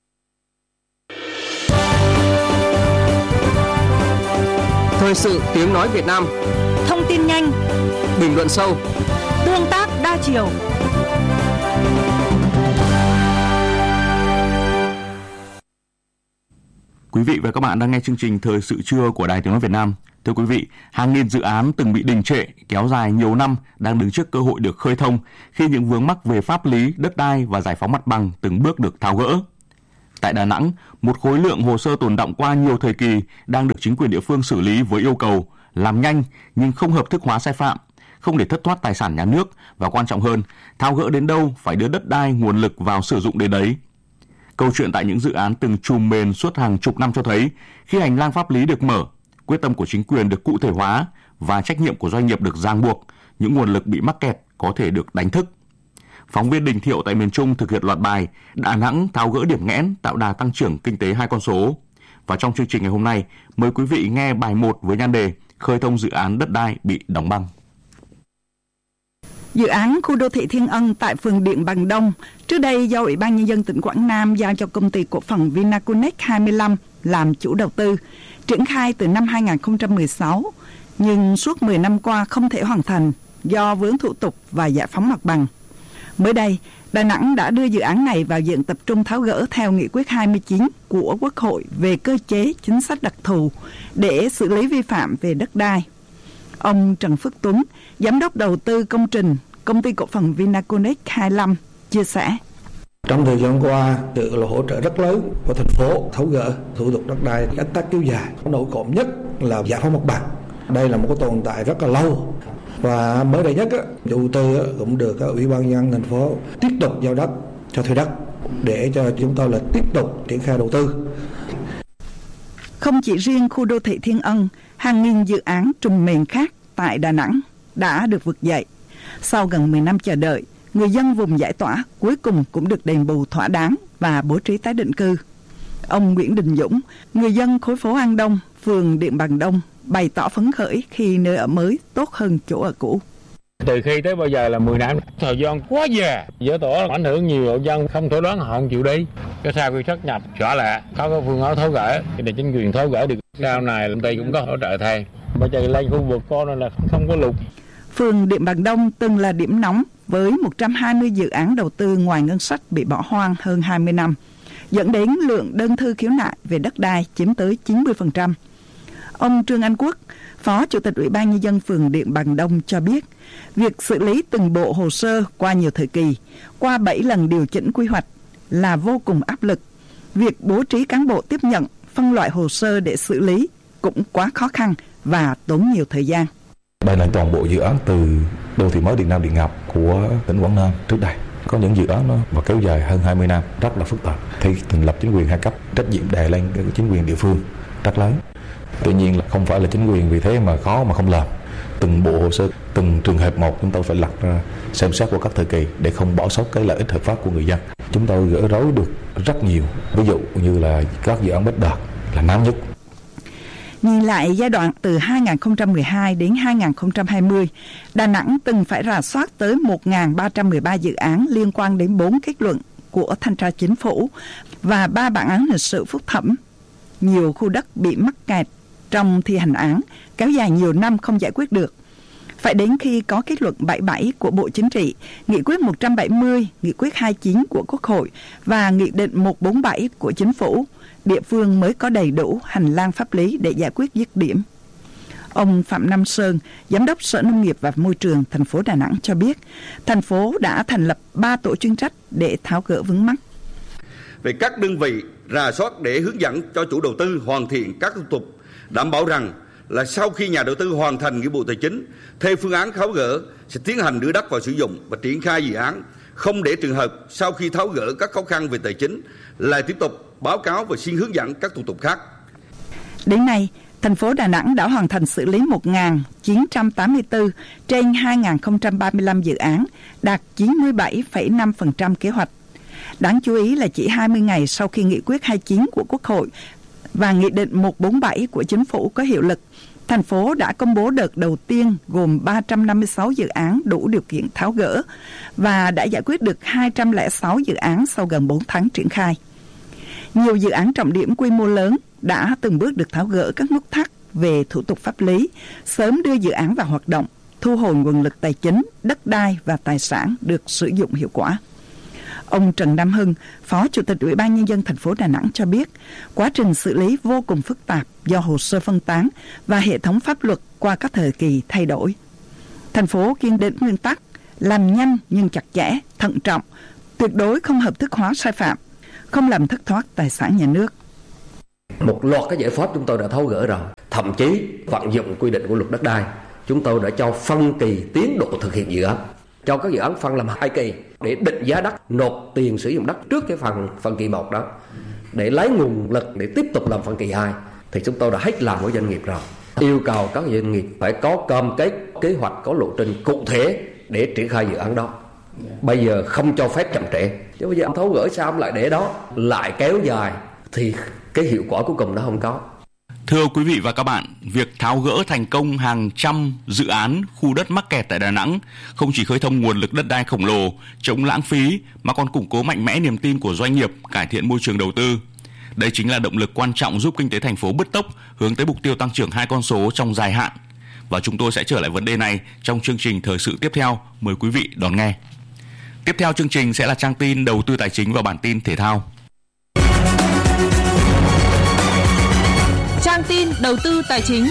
M: Thời sự tiếng nói Việt Nam.
X: Thông tin nhanh,
M: bình luận sâu,
X: tương tác đa chiều.
A: Quý vị và các bạn đang nghe chương trình Thời sự trưa của Đài Tiếng nói Việt Nam. Thưa quý vị, hàng nghìn dự án từng bị đình trệ, kéo dài nhiều năm đang đứng trước cơ hội được khơi thông khi những vướng mắc về pháp lý, đất đai và giải phóng mặt bằng từng bước được tháo gỡ. Tại Đà Nẵng, một khối lượng hồ sơ tồn đọng qua nhiều thời kỳ đang được chính quyền địa phương xử lý với yêu cầu làm nhanh nhưng không hợp thức hóa sai phạm, không để thất thoát tài sản nhà nước và quan trọng hơn, tháo gỡ đến đâu phải đưa đất đai, nguồn lực vào sử dụng đến đấy. Câu chuyện tại những dự án từng trùm mền suốt hàng chục năm cho thấy khi hành lang pháp lý được mở, quyết tâm của chính quyền được cụ thể hóa và trách nhiệm của doanh nghiệp được ràng buộc, những nguồn lực bị mắc kẹt có thể được đánh thức. Phóng viên Đình Thiệu tại miền Trung thực hiện loạt bài Đà Nẵng tháo gỡ điểm nghẽn tạo đà tăng trưởng kinh tế hai con số. Và trong chương trình ngày hôm nay, mời quý vị nghe bài một với nhan đề Khơi thông dự án đất đai bị đóng băng.
I: Dự án khu đô thị Thiên Ân tại phường Điện Bàn Đông, trước đây do Ủy ban Nhân dân tỉnh Quảng Nam giao cho công ty cổ phần Vinaconex hai mươi lăm làm chủ đầu tư, triển khai từ năm hai không một sáu, nhưng suốt mười năm qua không thể hoàn thành do vướng thủ tục và giải phóng mặt bằng. Mới đây, Đà Nẵng đã đưa dự án này vào diện tập trung tháo gỡ theo nghị quyết hai mươi chín của Quốc hội về cơ chế chính sách đặc thù để xử lý vi phạm về đất đai. Ông Trần Phước Tuấn, Giám đốc đầu tư công trình, công ty cổ phần Vinaconex hai mươi lăm, chia sẻ.
J: Trong thời gian qua, sự là hỗ trợ rất lớn của thành phố tháo gỡ thủ tục đất đai ách tắc kéo dài. Nổi cộm nhất là giải phóng mặt bằng. Đây là một cái tồn tại rất là lâu. Và mới đây nhất, chủ tư cũng được Ủy ban nhân dân thành phố tiếp tục giao đất cho thuê đất để cho chúng tôi là tiếp tục triển khai đầu tư.
I: Không chỉ riêng khu đô thị Thiên Ân, hàng nghìn dự án trùm mền khác tại Đà Nẵng đã được vực dậy. Sau gần mười năm chờ đợi, người dân vùng giải tỏa cuối cùng cũng được đền bù thỏa đáng và bố trí tái định cư. Ông Nguyễn Đình Dũng, người dân khối phố An Đông, phường Điện Bàn Đông, bày tỏ phấn khởi khi nơi ở mới tốt hơn chỗ ở cũ.
K: Từ khi tới bây giờ là mười năm, thời gian quá dài, giữa tổ ảnh hưởng nhiều hộ dân không thể đoán họ không chịu đi. Cái sau khi sát nhập xóa lạ, có cái phương án tháo gỡ, thì để chính quyền tháo gỡ được. Sau này công ty cũng có hỗ trợ thay. Bây giờ lên khu vực con này là không có lục.
I: Phường Điện Bàn Đông từng là điểm nóng với một trăm hai mươi dự án đầu tư ngoài ngân sách bị bỏ hoang hơn hai mươi năm, dẫn đến lượng đơn thư khiếu nại về đất đai chiếm tới chín mươi phần trăm. Ông Trương Anh Quốc, Phó Chủ tịch Ủy ban Nhân dân phường Điện Bàn Đông cho biết, việc xử lý từng bộ hồ sơ qua nhiều thời kỳ, qua bảy lần điều chỉnh quy hoạch là vô cùng áp lực. Việc bố trí cán bộ tiếp nhận, phân loại hồ sơ để xử lý cũng quá khó khăn và tốn nhiều thời gian.
L: Đây là toàn bộ dự án từ đô thị mới Điện Nam Điện Ngọc của tỉnh Quảng Nam trước đây. Có những dự án nó và kéo dài hơn hai mươi năm, rất là phức tạp. Thì thành lập chính quyền hai cấp, trách nhiệm đè lên cái chính quyền địa phương rất lớn. Tuy nhiên là không phải là chính quyền vì thế mà khó mà không làm. Từng bộ hồ sơ, từng trường hợp một chúng tôi phải lật ra xem xét qua các thời kỳ để không bỏ sót cái lợi ích hợp pháp của người dân. Chúng tôi gỡ rối được rất nhiều, ví dụ như là các dự án bất đạt là nóng nhất.
I: Nhìn lại giai đoạn từ hai không một hai đến hai không hai không, Đà Nẵng từng phải rà soát tới một nghìn ba trăm mười ba dự án liên quan đến bốn kết luận của Thanh tra Chính phủ và ba bản án hình sự phúc thẩm. Nhiều khu đất bị mắc kẹt trong thi hành án, kéo dài nhiều năm không giải quyết được. Phải đến khi có kết luận bảy mươi bảy của Bộ Chính trị, nghị quyết một trăm bảy mươi, nghị quyết hai mươi chín của Quốc hội và nghị định một trăm bốn mươi bảy của Chính phủ, địa phương mới có đầy đủ hành lang pháp lý để giải quyết dứt điểm. Ông Phạm Nam Sơn, Giám đốc Sở Nông nghiệp và Môi trường thành phố Đà Nẵng cho biết, thành phố đã thành lập ba tổ chuyên trách để tháo gỡ vướng mắc.
Y: Về các đơn vị rà soát để hướng dẫn cho chủ đầu tư hoàn thiện các thủ tục, đảm bảo rằng là sau khi nhà đầu tư hoàn thành nghĩa vụ tài chính, theo phương án tháo gỡ sẽ tiến hành đưa đất vào sử dụng và triển khai dự án, không để trường hợp sau khi tháo gỡ các khó khăn về tài chính lại tiếp tục báo cáo và xin hướng dẫn các thủ tục khác.
I: Đến nay, thành phố Đà Nẵng đã hoàn thành xử lý một nghìn chín trăm tám mươi tư trên hai nghìn không trăm ba mươi lăm dự án, đạt chín mươi bảy phẩy năm phần trăm kế hoạch. Đáng chú ý là chỉ hai mươi ngày sau khi nghị quyết hai mươi chín của Quốc hội và nghị định một trăm bốn mươi bảy của Chính phủ có hiệu lực, thành phố đã công bố đợt đầu tiên gồm ba trăm năm mươi sáu dự án đủ điều kiện tháo gỡ và đã giải quyết được hai trăm lẻ sáu dự án sau gần bốn tháng triển khai. Nhiều dự án trọng điểm quy mô lớn đã từng bước được tháo gỡ các nút thắt về thủ tục pháp lý, sớm đưa dự án vào hoạt động, thu hồi nguồn lực tài chính, đất đai và tài sản được sử dụng hiệu quả. Ông Trần Nam Hưng, Phó Chủ tịch Ủy ban Nhân dân thành phố Đà Nẵng cho biết, quá trình xử lý vô cùng phức tạp do hồ sơ phân tán và hệ thống pháp luật qua các thời kỳ thay đổi. Thành phố kiên định nguyên tắc làm nhanh nhưng chặt chẽ, thận trọng, tuyệt đối không hợp thức hóa sai phạm, không làm thất thoát tài sản nhà nước.
N: Một loạt các giải pháp chúng tôi đã tháo gỡ rồi, thậm chí vận dụng quy định của luật đất đai, chúng tôi đã cho phân kỳ tiến độ thực hiện dự án, cho các dự án phân làm hai kỳ để định giá đất, nộp tiền sử dụng đất trước cái phần phân kỳ một đó, để lấy nguồn lực để tiếp tục làm phân kỳ hai. Thì chúng tôi đã hết làm với doanh nghiệp rồi, yêu cầu các doanh nghiệp phải có cam kết, kế hoạch, có lộ trình cụ thể để triển khai dự án đó. Bây giờ không cho phép chậm trễ, chứ bây giờ tháo gỡ sao lại để đó lại kéo dài thì cái hiệu quả cuối cùng nó không có.
A: Thưa quý vị và các bạn, việc tháo gỡ thành công hàng trăm dự án khu đất mắc kẹt tại Đà Nẵng không chỉ khơi thông nguồn lực đất đai khổng lồ, chống lãng phí mà còn củng cố mạnh mẽ niềm tin của doanh nghiệp, cải thiện môi trường đầu tư. Đây chính là động lực quan trọng giúp kinh tế thành phố bứt tốc hướng tới mục tiêu tăng trưởng hai con số trong dài hạn. Và chúng tôi sẽ trở lại vấn đề này trong chương trình thời sự tiếp theo. Mời quý vị đón nghe. Tiếp theo chương trình sẽ là trang tin đầu tư tài chính và bản tin thể thao.
O: Trang tin đầu tư tài chính.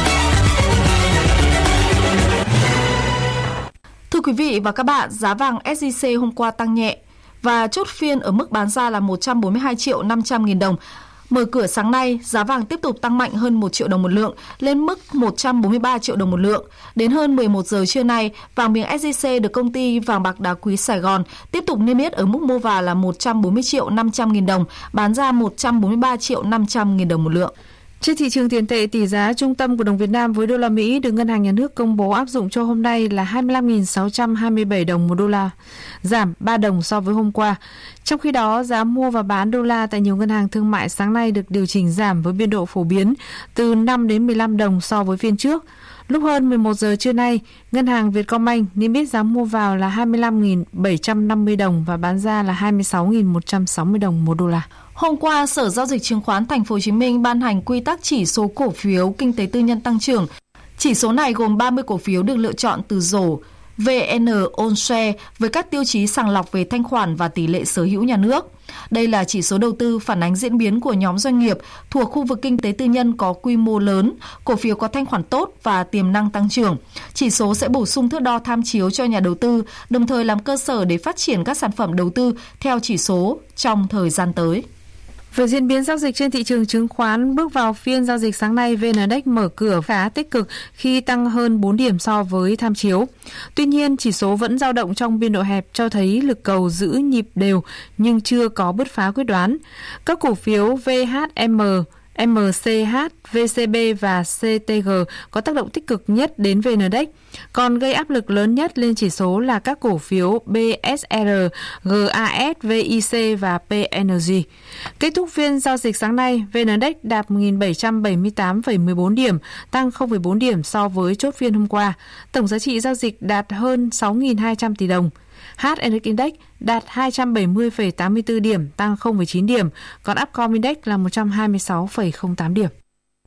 P: Thưa quý vị và các bạn, giá vàng ét gi xê hôm qua tăng nhẹ và chốt phiên ở mức bán ra là một trăm bốn mươi hai triệu năm trăm nghìn đồng. Mở cửa sáng nay, giá vàng tiếp tục tăng mạnh hơn một triệu đồng một lượng, lên mức một trăm bốn mươi ba triệu đồng một lượng. Đến hơn mười một giờ trưa nay, vàng miếng ét gi xê được công ty vàng bạc đá quý Sài Gòn tiếp tục niêm yết ở mức mua vào là một trăm bốn mươi triệu năm trăm nghìn đồng, bán ra một trăm bốn mươi ba triệu năm trăm nghìn đồng một lượng.
X: Trên thị trường tiền tệ, tỷ giá trung tâm của đồng Việt Nam với đô la Mỹ được Ngân hàng Nhà nước công bố áp dụng cho hôm nay là hai mươi lăm nghìn sáu trăm hai mươi bảy đồng một đô la, giảm ba đồng so với hôm qua. Trong khi đó, giá mua và bán đô la tại nhiều ngân hàng thương mại sáng nay được điều chỉnh giảm với biên độ phổ biến từ năm đến mười lăm đồng so với phiên trước. Lúc hơn mười một giờ trưa nay, Ngân hàng Vietcombank niêm yết giá mua vào là hai mươi lăm nghìn bảy trăm năm mươi đồng và bán ra là hai mươi sáu nghìn một trăm sáu mươi đồng một đô la.
P: Hôm qua, Sở Giao dịch Chứng khoán Thành phố Hồ Chí Minh ban hành quy tắc chỉ số cổ phiếu kinh tế tư nhân tăng trưởng. Chỉ số này gồm ba mươi cổ phiếu được lựa chọn từ rổ vê en All Share với các tiêu chí sàng lọc về thanh khoản và tỷ lệ sở hữu nhà nước. Đây là chỉ số đầu tư phản ánh diễn biến của nhóm doanh nghiệp thuộc khu vực kinh tế tư nhân có quy mô lớn, cổ phiếu có thanh khoản tốt và tiềm năng tăng trưởng. Chỉ số sẽ bổ sung thước đo tham chiếu cho nhà đầu tư, đồng thời làm cơ sở để phát triển các sản phẩm đầu tư theo chỉ số trong thời gian tới.
X: Về diễn biến giao dịch trên thị trường chứng khoán, bước vào phiên giao dịch sáng nay, vê en Index mở cửa khá tích cực khi tăng hơn bốn điểm so với tham chiếu. Tuy nhiên, chỉ số vẫn dao động trong biên độ hẹp cho thấy lực cầu giữ nhịp đều nhưng chưa có bứt phá quyết đoán. Các cổ phiếu vê hát em, em xê hát, vê xê bê và xê tê giê có tác động tích cực nhất đến vê en Index, còn gây áp lực lớn nhất lên chỉ số là các cổ phiếu bê ét rờ, giê a ét, vê i xê và pê en giê. Kết thúc phiên giao dịch sáng nay, vê en Index đạt một nghìn bảy trăm bảy mươi tám phẩy mười bốn điểm, tăng không phẩy bốn điểm so với chốt phiên hôm qua. Tổng giá trị giao dịch đạt hơn sáu nghìn hai trăm tỷ đồng. hát en ích Index đạt hai trăm bảy mươi phẩy tám mươi tư điểm, tăng không phẩy chín điểm, còn Upcom Index là một trăm hai mươi sáu phẩy không tám điểm.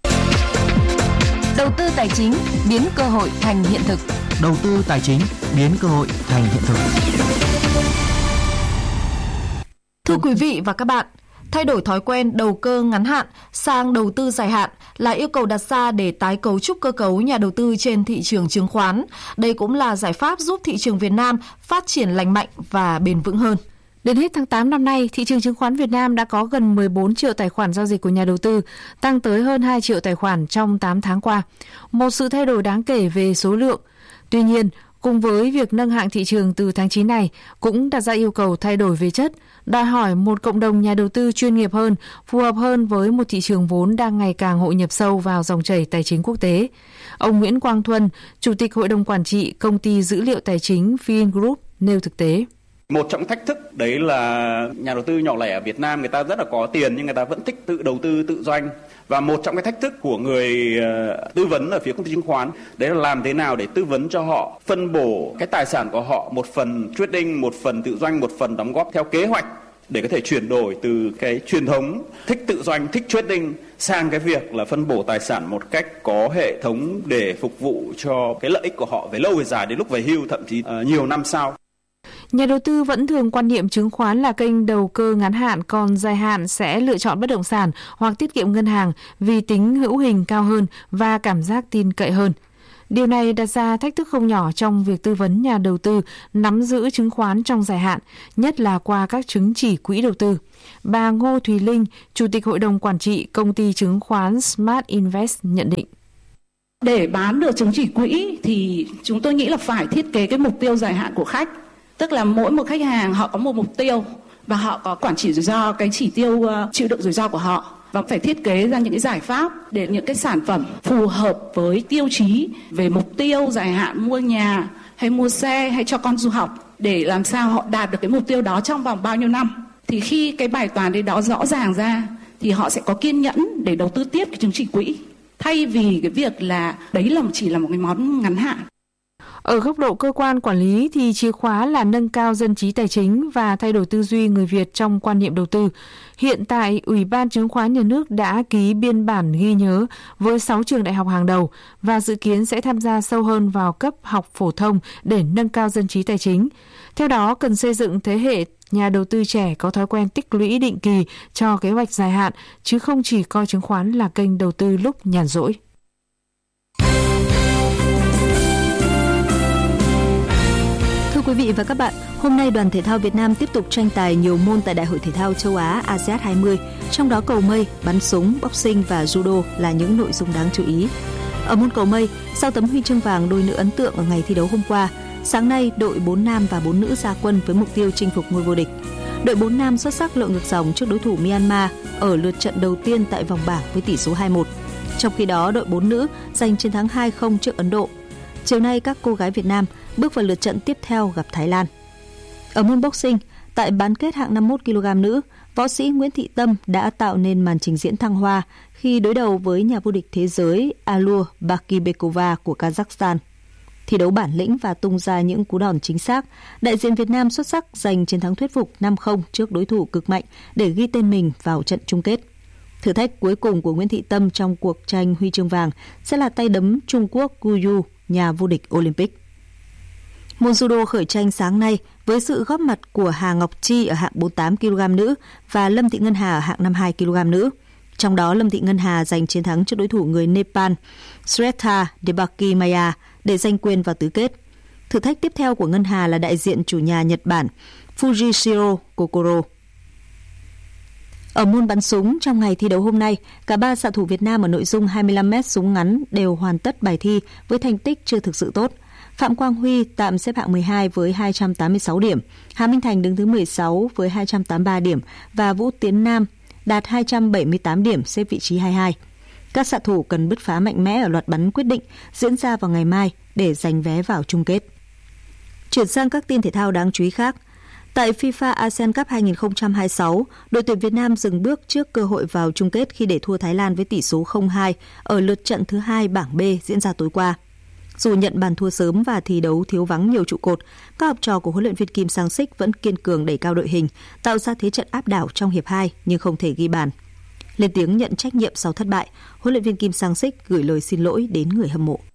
O: Đầu tư tài chính biến cơ hội thành hiện thực.
Q: Đầu tư tài chính biến cơ hội thành hiện thực.
P: Thưa quý vị và các bạn, thay đổi thói quen đầu cơ ngắn hạn sang đầu tư dài hạn là yêu cầu đặt ra để tái cấu trúc cơ cấu nhà đầu tư trên thị trường chứng khoán. Đây cũng là giải pháp giúp thị trường Việt Nam phát triển lành mạnh và bền vững hơn.
X: Đến hết tháng tám năm nay, thị trường chứng khoán Việt Nam đã có gần mười bốn triệu tài khoản giao dịch của nhà đầu tư, tăng tới hơn hai triệu tài khoản trong tám tháng qua. Một sự thay đổi đáng kể về số lượng. Tuy nhiên, cùng với việc nâng hạng thị trường từ tháng chín này cũng đặt ra yêu cầu thay đổi về chất, đòi hỏi một cộng đồng nhà đầu tư chuyên nghiệp hơn, phù hợp hơn với một thị trường vốn đang ngày càng hội nhập sâu vào dòng chảy tài chính quốc tế. Ông Nguyễn Quang Thuân, Chủ tịch Hội đồng Quản trị Công ty Dữ liệu Tài chính Vingroup nêu thực tế.
R: Một trong thách thức đấy là nhà đầu tư nhỏ lẻ ở Việt Nam người ta rất là có tiền nhưng người ta vẫn thích tự đầu tư tự doanh. Và một trong cái thách thức của người tư vấn ở phía công ty chứng khoán đấy là làm thế nào để tư vấn cho họ phân bổ cái tài sản của họ, một phần trading, một phần tự doanh, một phần đóng góp theo kế hoạch để có thể chuyển đổi từ cái truyền thống thích tự doanh, thích trading sang cái việc là phân bổ tài sản một cách có hệ thống để phục vụ cho cái lợi ích của họ về lâu về dài đến lúc về hưu, thậm chí uh, nhiều năm sau.
B: Nhà đầu tư vẫn thường quan niệm chứng khoán là kênh đầu cơ ngắn hạn, còn dài hạn sẽ lựa chọn bất động sản hoặc tiết kiệm ngân hàng vì tính hữu hình cao hơn và cảm giác tin cậy hơn. Điều này đặt ra thách thức không nhỏ trong việc tư vấn nhà đầu tư nắm giữ chứng khoán trong dài hạn, nhất là qua các chứng chỉ quỹ đầu tư. Bà Ngô Thùy Linh, Chủ tịch Hội đồng Quản trị Công ty Chứng khoán Smart Invest nhận định.
S: Để bán được chứng chỉ quỹ thì chúng tôi nghĩ là phải thiết kế cái mục tiêu dài hạn của khách. Tức là mỗi một khách hàng họ có một mục tiêu và họ có quản trị rủi ro, cái chỉ tiêu uh, chịu đựng rủi ro của họ. Và phải thiết kế ra những cái giải pháp để những cái sản phẩm phù hợp với tiêu chí về mục tiêu dài hạn mua nhà hay mua xe hay cho con du học để làm sao họ đạt được cái mục tiêu đó trong vòng bao nhiêu năm. Thì khi cái bài toán đấy đó rõ ràng ra thì họ sẽ có kiên nhẫn để đầu tư tiếp cái chứng chỉ quỹ. Thay vì cái việc là đấy là chỉ là một cái món ngắn hạn.
B: Ở góc độ cơ quan quản lý thì chìa khóa là nâng cao dân trí tài chính và thay đổi tư duy người Việt trong quan niệm đầu tư. Hiện tại, Ủy ban Chứng khoán Nhà nước đã ký biên bản ghi nhớ với sáu trường đại học hàng đầu và dự kiến sẽ tham gia sâu hơn vào cấp học phổ thông để nâng cao dân trí tài chính. Theo đó, cần xây dựng thế hệ nhà đầu tư trẻ có thói quen tích lũy định kỳ cho kế hoạch dài hạn, chứ không chỉ coi chứng khoán là kênh đầu tư lúc nhàn rỗi.
T: Thưa quý vị và các bạn, hôm nay đoàn thể thao Việt Nam tiếp tục tranh tài nhiều môn tại Đại hội thể thao châu Á a sê an hai mươi, trong đó cầu mây, bắn súng, boxing và judo là những nội dung đáng chú ý. Ở môn cầu mây, sau tấm huy chương vàng đôi nữ ấn tượng ở ngày thi đấu hôm qua, sáng nay đội bốn nam và bốn nữ ra quân với mục tiêu chinh phục ngôi vô địch. Đội bốn nam xuất sắc lội ngược dòng trước đối thủ Myanmar ở lượt trận đầu tiên tại vòng bảng với tỷ số hai một. Trong khi đó, đội bốn nữ giành chiến thắng hai không trước Ấn Độ. Chiều nay, các cô gái Việt Nam bước vào lượt trận tiếp theo gặp Thái Lan. Ở môn boxing, tại bán kết hạng năm mươi mốt ki lô gam nữ, võ sĩ Nguyễn Thị Tâm đã tạo nên màn trình diễn thăng hoa khi đối đầu với nhà vô địch thế giới Alua Bakibekova của Kazakhstan. Thi đấu bản lĩnh và tung ra những cú đòn chính xác, đại diện Việt Nam xuất sắc giành chiến thắng thuyết phục năm không trước đối thủ cực mạnh để ghi tên mình vào trận chung kết. Thử thách cuối cùng của Nguyễn Thị Tâm trong cuộc tranh huy chương vàng sẽ là tay đấm Trung Quốc Gu Yu, nhà vô địch Olympic. Môn judo khởi tranh sáng nay với sự góp mặt của Hà Ngọc Chi ở hạng bốn mươi tám ki lô gam nữ và Lâm Thị Ngân Hà ở hạng năm mươi hai ki lô gam nữ. Trong đó, Lâm Thị Ngân Hà giành chiến thắng trước đối thủ người Nepal Sreta Debaki Maya để giành quyền vào tứ kết. Thử thách tiếp theo của Ngân Hà là đại diện chủ nhà Nhật Bản Fujishiro Kokoro. Ở môn bắn súng, trong ngày thi đấu hôm nay, cả ba xạ thủ Việt Nam ở nội dung hai mươi lăm mét súng ngắn đều hoàn tất bài thi với thành tích chưa thực sự tốt. Phạm Quang Huy tạm xếp hạng mười hai với hai trăm tám mươi sáu điểm, Hà Minh Thành đứng thứ mười sáu với hai trăm tám mươi ba điểm và Vũ Tiến Nam đạt hai trăm bảy mươi tám điểm, xếp vị trí hai mươi hai. Các xạ thủ cần bứt phá mạnh mẽ ở loạt bắn quyết định diễn ra vào ngày mai để giành vé vào chung kết. Chuyển sang các tin thể thao đáng chú ý khác. Tại FIFA a sê an Cup hai không hai sáu, đội tuyển Việt Nam dừng bước trước cơ hội vào chung kết khi để thua Thái Lan với tỷ số không hai ở lượt trận thứ hai bảng B diễn ra tối qua. Dù nhận bàn thua sớm và thi đấu thiếu vắng nhiều trụ cột, các học trò của huấn luyện viên Kim Sang-sik vẫn kiên cường đẩy cao đội hình, tạo ra thế trận áp đảo trong hiệp hai nhưng không thể ghi bàn. Lên tiếng nhận trách nhiệm sau thất bại, huấn luyện viên Kim Sang-sik gửi lời xin lỗi đến người hâm mộ.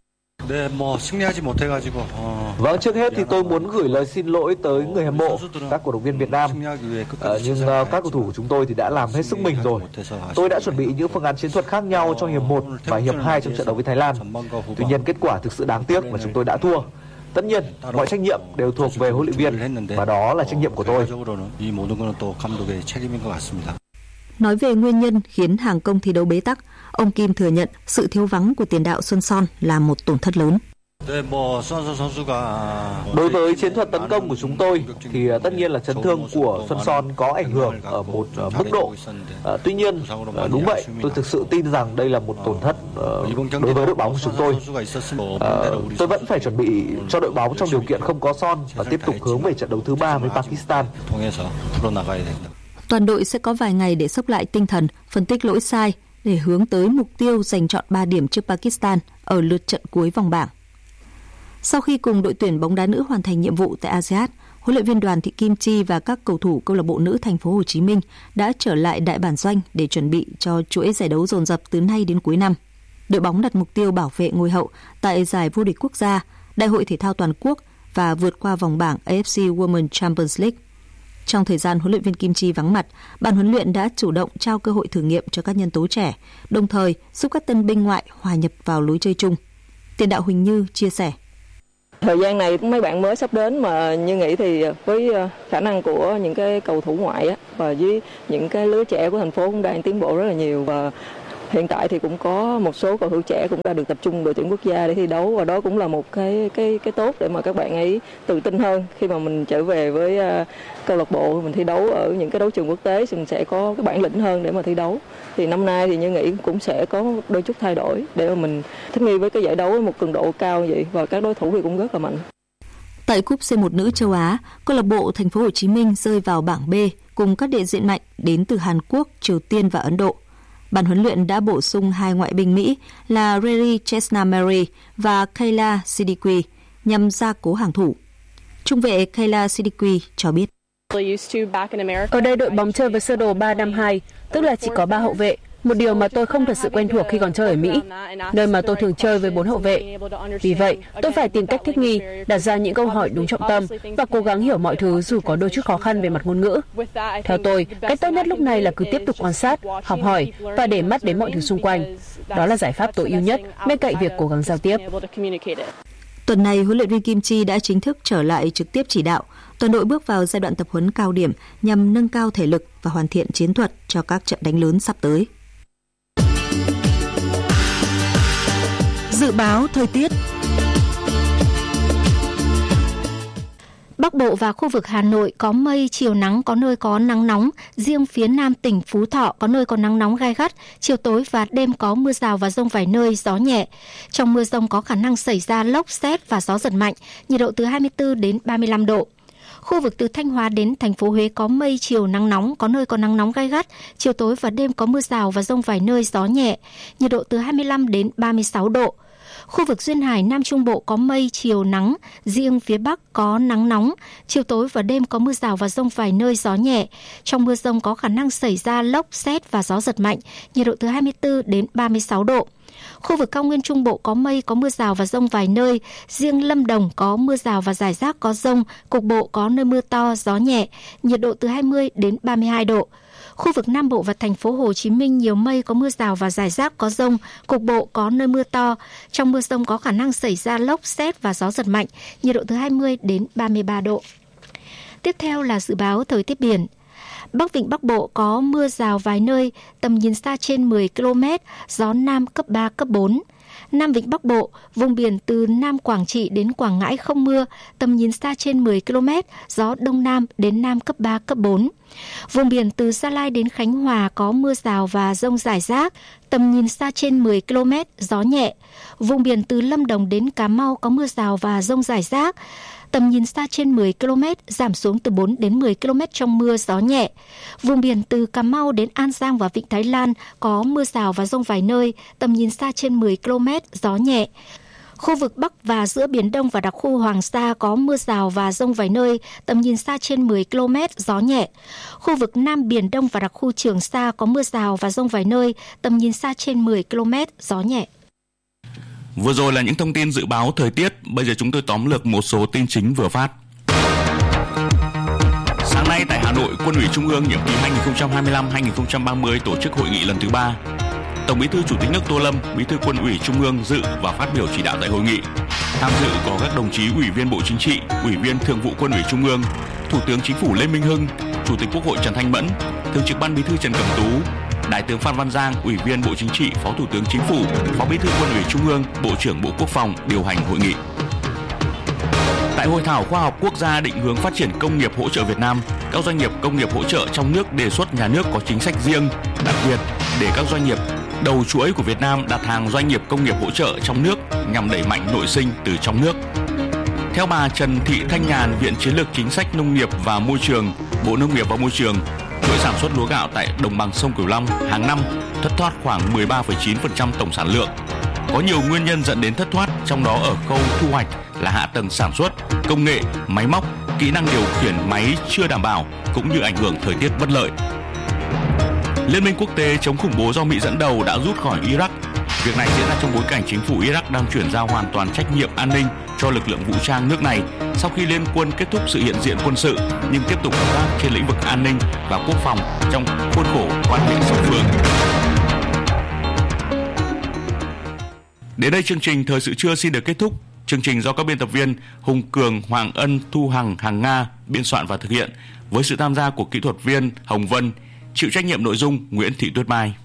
U: Vâng, trước hết thì tôi muốn gửi lời xin lỗi tới người hâm mộ, các cổ động viên Việt Nam. À, nhưng uh, các cầu thủ của chúng tôi thì đã làm hết sức mình rồi. Tôi đã chuẩn bị những phương án chiến thuật khác nhau cho hiệp một và hiệp hai trong trận đấu với Thái Lan. Tuy nhiên kết quả thực sự đáng tiếc và chúng tôi đã thua. Tất nhiên, mọi trách nhiệm đều thuộc về huấn luyện viên và đó là trách nhiệm của tôi.
T: Nói về nguyên nhân khiến hàng công thi đấu bế tắc, ông Kim thừa nhận sự thiếu vắng của tiền đạo Xuân Son là một tổn thất lớn.
U: Đối với chiến thuật tấn công của chúng tôi thì tất nhiên là chấn thương của Xuân Son có ảnh hưởng ở một uh, mức độ. Uh, tuy nhiên, uh, đúng vậy, tôi thực sự tin rằng đây là một tổn thất uh, đối với đội bóng của chúng tôi. Uh, tôi vẫn phải chuẩn bị cho đội bóng trong điều kiện không có Son và tiếp tục hướng về trận đấu thứ ba với Pakistan.
T: Toàn đội sẽ có vài ngày để xốc lại tinh thần, phân tích lỗi sai để hướng tới mục tiêu giành trọn ba điểm trước Pakistan ở lượt trận cuối vòng bảng. Sau khi cùng đội tuyển bóng đá nữ hoàn thành nhiệm vụ tại a sê an, huấn luyện viên Đoàn Thị Kim Chi và các cầu thủ câu lạc bộ nữ Thành phố Hồ Chí Minh đã trở lại đại bản doanh để chuẩn bị cho chuỗi giải đấu dồn dập từ nay đến cuối năm. Đội bóng đặt mục tiêu bảo vệ ngôi hậu tại giải vô địch quốc gia, Đại hội thể thao toàn quốc và vượt qua vòng bảng a ép xê Women Champions League. Trong thời gian huấn luyện viên Kim Chi vắng mặt, ban huấn luyện đã chủ động trao cơ hội thử nghiệm cho các nhân tố trẻ, đồng thời giúp các tân binh ngoại hòa nhập vào lối chơi chung. Tiền đạo Huỳnh Như chia sẻ.
C: Thời gian này mấy bạn mới sắp đến mà Như nghĩ thì với khả năng của những cái cầu thủ ngoại á, và với những cái lứa trẻ của thành phố cũng đang tiến bộ rất là nhiều, và hiện tại thì cũng có một số cầu thủ trẻ cũng đã được tập trung đội tuyển quốc gia để thi đấu, và đó cũng là một cái cái cái tốt để mà các bạn ấy tự tin hơn khi mà mình trở về với uh, câu lạc bộ, mình thi đấu ở những cái đấu trường quốc tế thì mình sẽ có cái bản lĩnh hơn để mà thi đấu. Thì năm nay thì Như nghĩ cũng sẽ có đôi chút thay đổi để mà mình thích nghi với cái giải đấu với một cường độ cao như vậy, và các đối thủ thì cũng rất là mạnh.
T: Tại cúp xê một nữ châu Á, câu lạc bộ Thành phố Hồ Chí Minh rơi vào bảng B cùng các đại diện mạnh đến từ Hàn Quốc, Triều Tiên và Ấn Độ. Ban huấn luyện đã bổ sung hai ngoại binh Mỹ là Reri Chesnamary và Kayla Siddiqui nhằm gia cố hàng thủ. Trung vệ Kayla Siddiqui cho biết.
D: Ở đây đội bóng chơi với sơ đồ ba năm hai, tức là chỉ có ba hậu vệ, một điều mà tôi không thật sự quen thuộc khi còn chơi ở Mỹ, nơi mà tôi thường chơi với bốn hậu vệ. Vì vậy, tôi phải tìm cách thích nghi, đặt ra những câu hỏi đúng trọng tâm và cố gắng hiểu mọi thứ dù có đôi chút khó khăn về mặt ngôn ngữ. Theo tôi, cách tốt nhất lúc này là cứ tiếp tục quan sát, học hỏi và để mắt đến mọi thứ xung quanh. Đó là giải pháp tối ưu nhất bên cạnh việc cố gắng giao tiếp.
T: Tuần này, huấn luyện viên Kim Chi đã chính thức trở lại trực tiếp chỉ đạo. Toàn đội bước vào giai đoạn tập huấn cao điểm nhằm nâng cao thể lực và hoàn thiện chiến thuật cho các trận đánh lớn sắp tới.
B: Dự báo thời tiết.
P: Bắc Bộ và khu vực Hà Nội có mây, chiều nắng, có nơi có nắng nóng. Riêng phía Nam tỉnh Phú Thọ có nơi có nắng nóng gai gắt. Chiều tối và đêm có mưa rào và dông vài nơi, gió nhẹ. Trong mưa dông có khả năng xảy ra lốc, sét và gió giật mạnh. Nhiệt độ từ hai mươi tư đến ba mươi lăm độ. Khu vực từ Thanh Hóa đến thành phố Huế có mây, chiều nắng nóng, có nơi có nắng nóng gai gắt. Chiều tối và đêm có mưa rào và dông vài nơi, gió nhẹ. Nhiệt độ từ hai mươi lăm đến ba mươi sáu độ. Khu vực Duyên Hải Nam Trung Bộ có mây, chiều nắng, riêng phía Bắc có nắng nóng, chiều tối và đêm có mưa rào và dông vài nơi, gió nhẹ. Trong mưa dông có khả năng xảy ra lốc, sét và gió giật mạnh, nhiệt độ từ hai mươi tư đến ba mươi sáu độ. Khu vực Cao Nguyên Trung Bộ có mây, có mưa rào và dông vài nơi, riêng Lâm Đồng có mưa rào và rải rác có dông, cục bộ có nơi mưa to, gió nhẹ, nhiệt độ từ hai mươi đến ba mươi hai độ. Khu vực Nam Bộ và thành phố Hồ Chí Minh nhiều mây, có mưa rào và rải rác có dông, cục bộ có nơi mưa to. Trong mưa dông có khả năng xảy ra lốc, sét và gió giật mạnh, nhiệt độ từ hai mươi đến ba mươi ba độ. Tiếp theo là dự báo thời tiết biển. Bắc Vịnh Bắc Bộ có mưa rào vài nơi, tầm nhìn xa trên mười ki lô mét, gió Nam cấp ba, cấp bốn. Nam Vịnh Bắc Bộ, vùng biển từ Nam Quảng Trị đến Quảng Ngãi không mưa, tầm nhìn xa trên mười ki lô mét, gió Đông Nam đến Nam cấp ba, cấp bốn. Vùng biển từ Gia Lai đến Khánh Hòa có mưa rào và dông rải rác, tầm nhìn xa trên mười ki lô mét, gió nhẹ. Vùng biển từ Lâm Đồng đến Cà Mau có mưa rào và dông rải rác, tầm nhìn xa trên mười ki lô mét, giảm xuống từ bốn đến mười ki lô mét trong mưa, gió nhẹ. Vùng biển từ Cà Mau đến An Giang và Vịnh Thái Lan có mưa rào và dông vài nơi, tầm nhìn xa trên mười ki lô mét, gió nhẹ. Khu vực Bắc và giữa Biển Đông và đặc khu Hoàng Sa có mưa rào và dông vài nơi, tầm nhìn xa trên mười ki lô mét, gió nhẹ. Khu vực Nam Biển Đông và đặc khu Trường Sa có mưa rào và dông vài nơi, tầm nhìn xa trên mười ki lô mét, gió nhẹ.
A: Vừa rồi là những thông tin dự báo thời tiết, bây giờ chúng tôi tóm lược một số tin chính vừa phát. Sáng nay tại Hà Nội, Quân ủy Trung ương nhiệm kỳ hai nghìn không trăm hai mươi lăm đến hai nghìn không trăm ba mươi tổ chức hội nghị lần thứ ba. Tổng Bí thư Chủ tịch nước Tô Lâm, Bí thư Quân ủy Trung ương dự và phát biểu chỉ đạo tại hội nghị. Tham dự có các đồng chí Ủy viên Bộ Chính trị, Ủy viên Thường vụ Quân ủy Trung ương, Thủ tướng Chính phủ Lê Minh Hưng, Chủ tịch Quốc hội Trần Thanh Mẫn, Thường trực Ban Bí thư Trần Cẩm Tú, Đại tướng Phan Văn Giang, Ủy viên Bộ Chính trị, Phó Thủ tướng Chính phủ, Phó Bí thư Quân ủy Trung ương, Bộ trưởng Bộ Quốc phòng điều hành hội nghị. Tại Hội thảo khoa học quốc gia định hướng phát triển công nghiệp hỗ trợ Việt Nam, các doanh nghiệp công nghiệp hỗ trợ trong nước đề xuất nhà nước có chính sách riêng, đặc biệt để các doanh nghiệp đầu chuỗi của Việt Nam đặt hàng doanh nghiệp công nghiệp hỗ trợ trong nước nhằm đẩy mạnh nội sinh từ trong nước. Theo bà Trần Thị Thanh Nhàn, Viện Chiến lược Chính sách Nông nghiệp và Môi trường, Bộ Nông nghiệp và Môi trường, chuỗi sản xuất lúa gạo tại đồng bằng sông Cửu Long hàng năm thất thoát khoảng mười ba phẩy chín phần trăm tổng sản lượng. Có nhiều nguyên nhân dẫn đến thất thoát, trong đó ở khâu thu hoạch là hạ tầng sản xuất, công nghệ, máy móc, kỹ năng điều khiển máy chưa đảm bảo, cũng như ảnh hưởng thời tiết bất lợi. Liên minh quốc tế chống khủng bố do Mỹ dẫn đầu đã rút khỏi Iraq. Việc này diễn ra trong bối cảnh chính phủ Iraq đang chuyển giao hoàn toàn trách nhiệm an ninh cho lực lượng vũ trang nước này sau khi liên quân kết thúc sự hiện diện quân sự nhưng tiếp tục hợp tác trên lĩnh vực an ninh và quốc phòng trong khuôn khổ quan hệ song phương. Đến đây chương trình Thời sự trưa xin được kết thúc. Chương trình do các biên tập viên Hùng Cường, Hoàng Ân, Thu Hằng, Hằng Nga biên soạn và thực hiện với sự tham gia của kỹ thuật viên Hồng Vân, chịu trách nhiệm nội dung Nguyễn Thị Tuyết Mai.